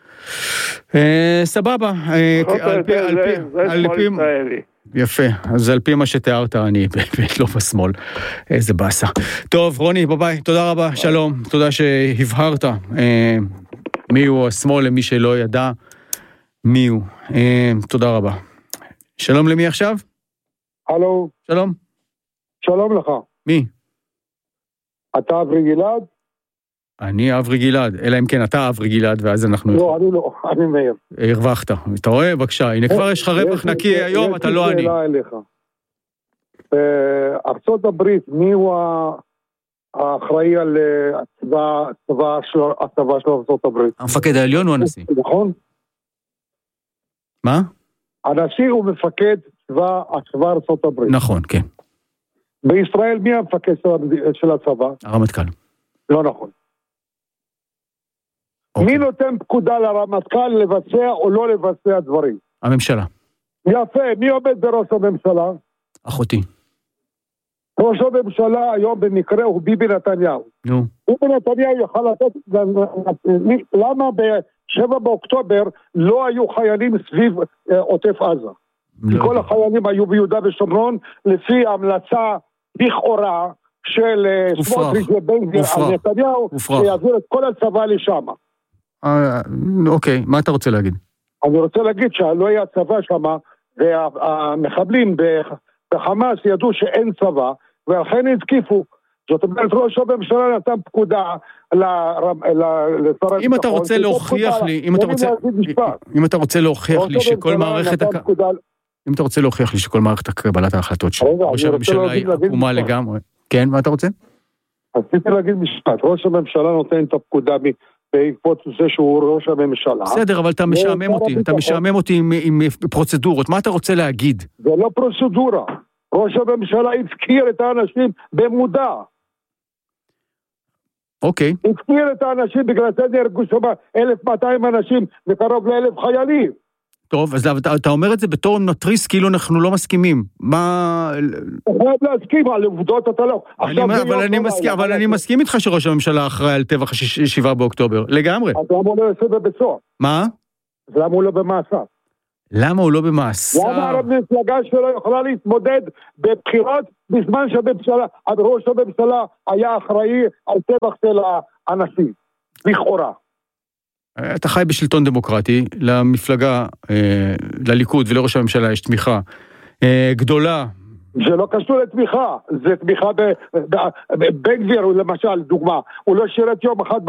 סבבה. זה שמאל ישראלי. יפה, אז על פי מה שתיארת, אני באמת לא בשמאל. איזה באסה. טוב, רוני, ביי, תודה רבה, שלום. תודה שהבהרת מי הוא השמאל למי שלא ידע מי הוא. תודה רבה. שלום למי עכשיו? הלו. שלום. שלום לך. מי? אתה אברי גלעד? אני אברי גלעד, אלא אם כן אתה אברי גלעד, ואז אנחנו... לא, אני לא, אני מאיר. הרווחת, אתה רואה? בבקשה, הנה כבר יש לך רווח נקי היום, אתה לא אני. יש לי שאלה אליך. ארצות הברית, מי הוא האחראי על הצבא של ארצות הברית? המפקד העליון הוא הנשיא. נכון? מה? הנשיא הוא מפקד צבא ארצות הברית. נכון, כן. בישראל מי המפקד של הצבא? הרמטכ"ל. לא נכון. מי נותן פקודה לרמטכ"ל לבצע או לא לבצע דברים? הממשלה. יפה, מי עומד בראש הממשלה? אחותי. ראש הממשלה היום במקרה הוא ביבי נתניהו. נו. ביבי נתניהו יוכל לתת, למה ב-7 באוקטובר לא היו חיילים סביב עוטף עזה? כל החיילים היו ביהודה ושומרון, לפי המלצה לכאורה של סמוטריץ' ובן גביר על נתניהו, שיעביר את כל הצבא לשם. אוקיי, מה אתה רוצה להגיד? אני רוצה להגיד שלא היה צבא שם, והמחבלים בחמאס ידעו שאין צבא, ולכן התקיפו. זאת אומרת, ראש הממשלה נתן פקודה לשר... אם אתה רוצה להוכיח לי, אם אתה רוצה להוכיח לי שכל מערכת... אם אתה רוצה להוכיח לי שכל מערכת קבלת ההחלטות של ראש הממשלה היא עקומה לגמרי. כן, מה אתה רוצה? רציתי להגיד משפט, ראש הממשלה נותן את הפקודה בעקבות זה שהוא ראש הממשלה. בסדר, אבל אתה משעמם אותי עם פרוצדורות, מה אתה רוצה להגיד? זה לא פרוצדורה, ראש הממשלה הזכיר את האנשים במודע. אוקיי. הפקיר את האנשים, בגלל זה נהרגו שם 1,200 אנשים וקרוב ל1,000 חיילים. טוב, אז אתה אומר את זה בתור מתריס, כאילו אנחנו לא מסכימים. מה... אתה חייב להסכים, על עובדות אתה לא. אבל אני מסכים איתך שראש הממשלה אחראי על טבח 7 באוקטובר. לגמרי. אז למה הוא לא יושב בבית סוהר? מה? אז למה הוא לא במאסר? למה הוא לא במאסר? למה המפלגה שלו יכולה להתמודד בבחירות בזמן ראש הממשלה היה אחראי על טבח של האנשים? לכאורה. אתה חי בשלטון דמוקרטי, למפלגה, לליכוד ולראש הממשלה יש תמיכה גדולה. זה לא קשור לתמיכה, זה תמיכה בן גביר למשל, דוגמה, הוא לא שירת יום אחד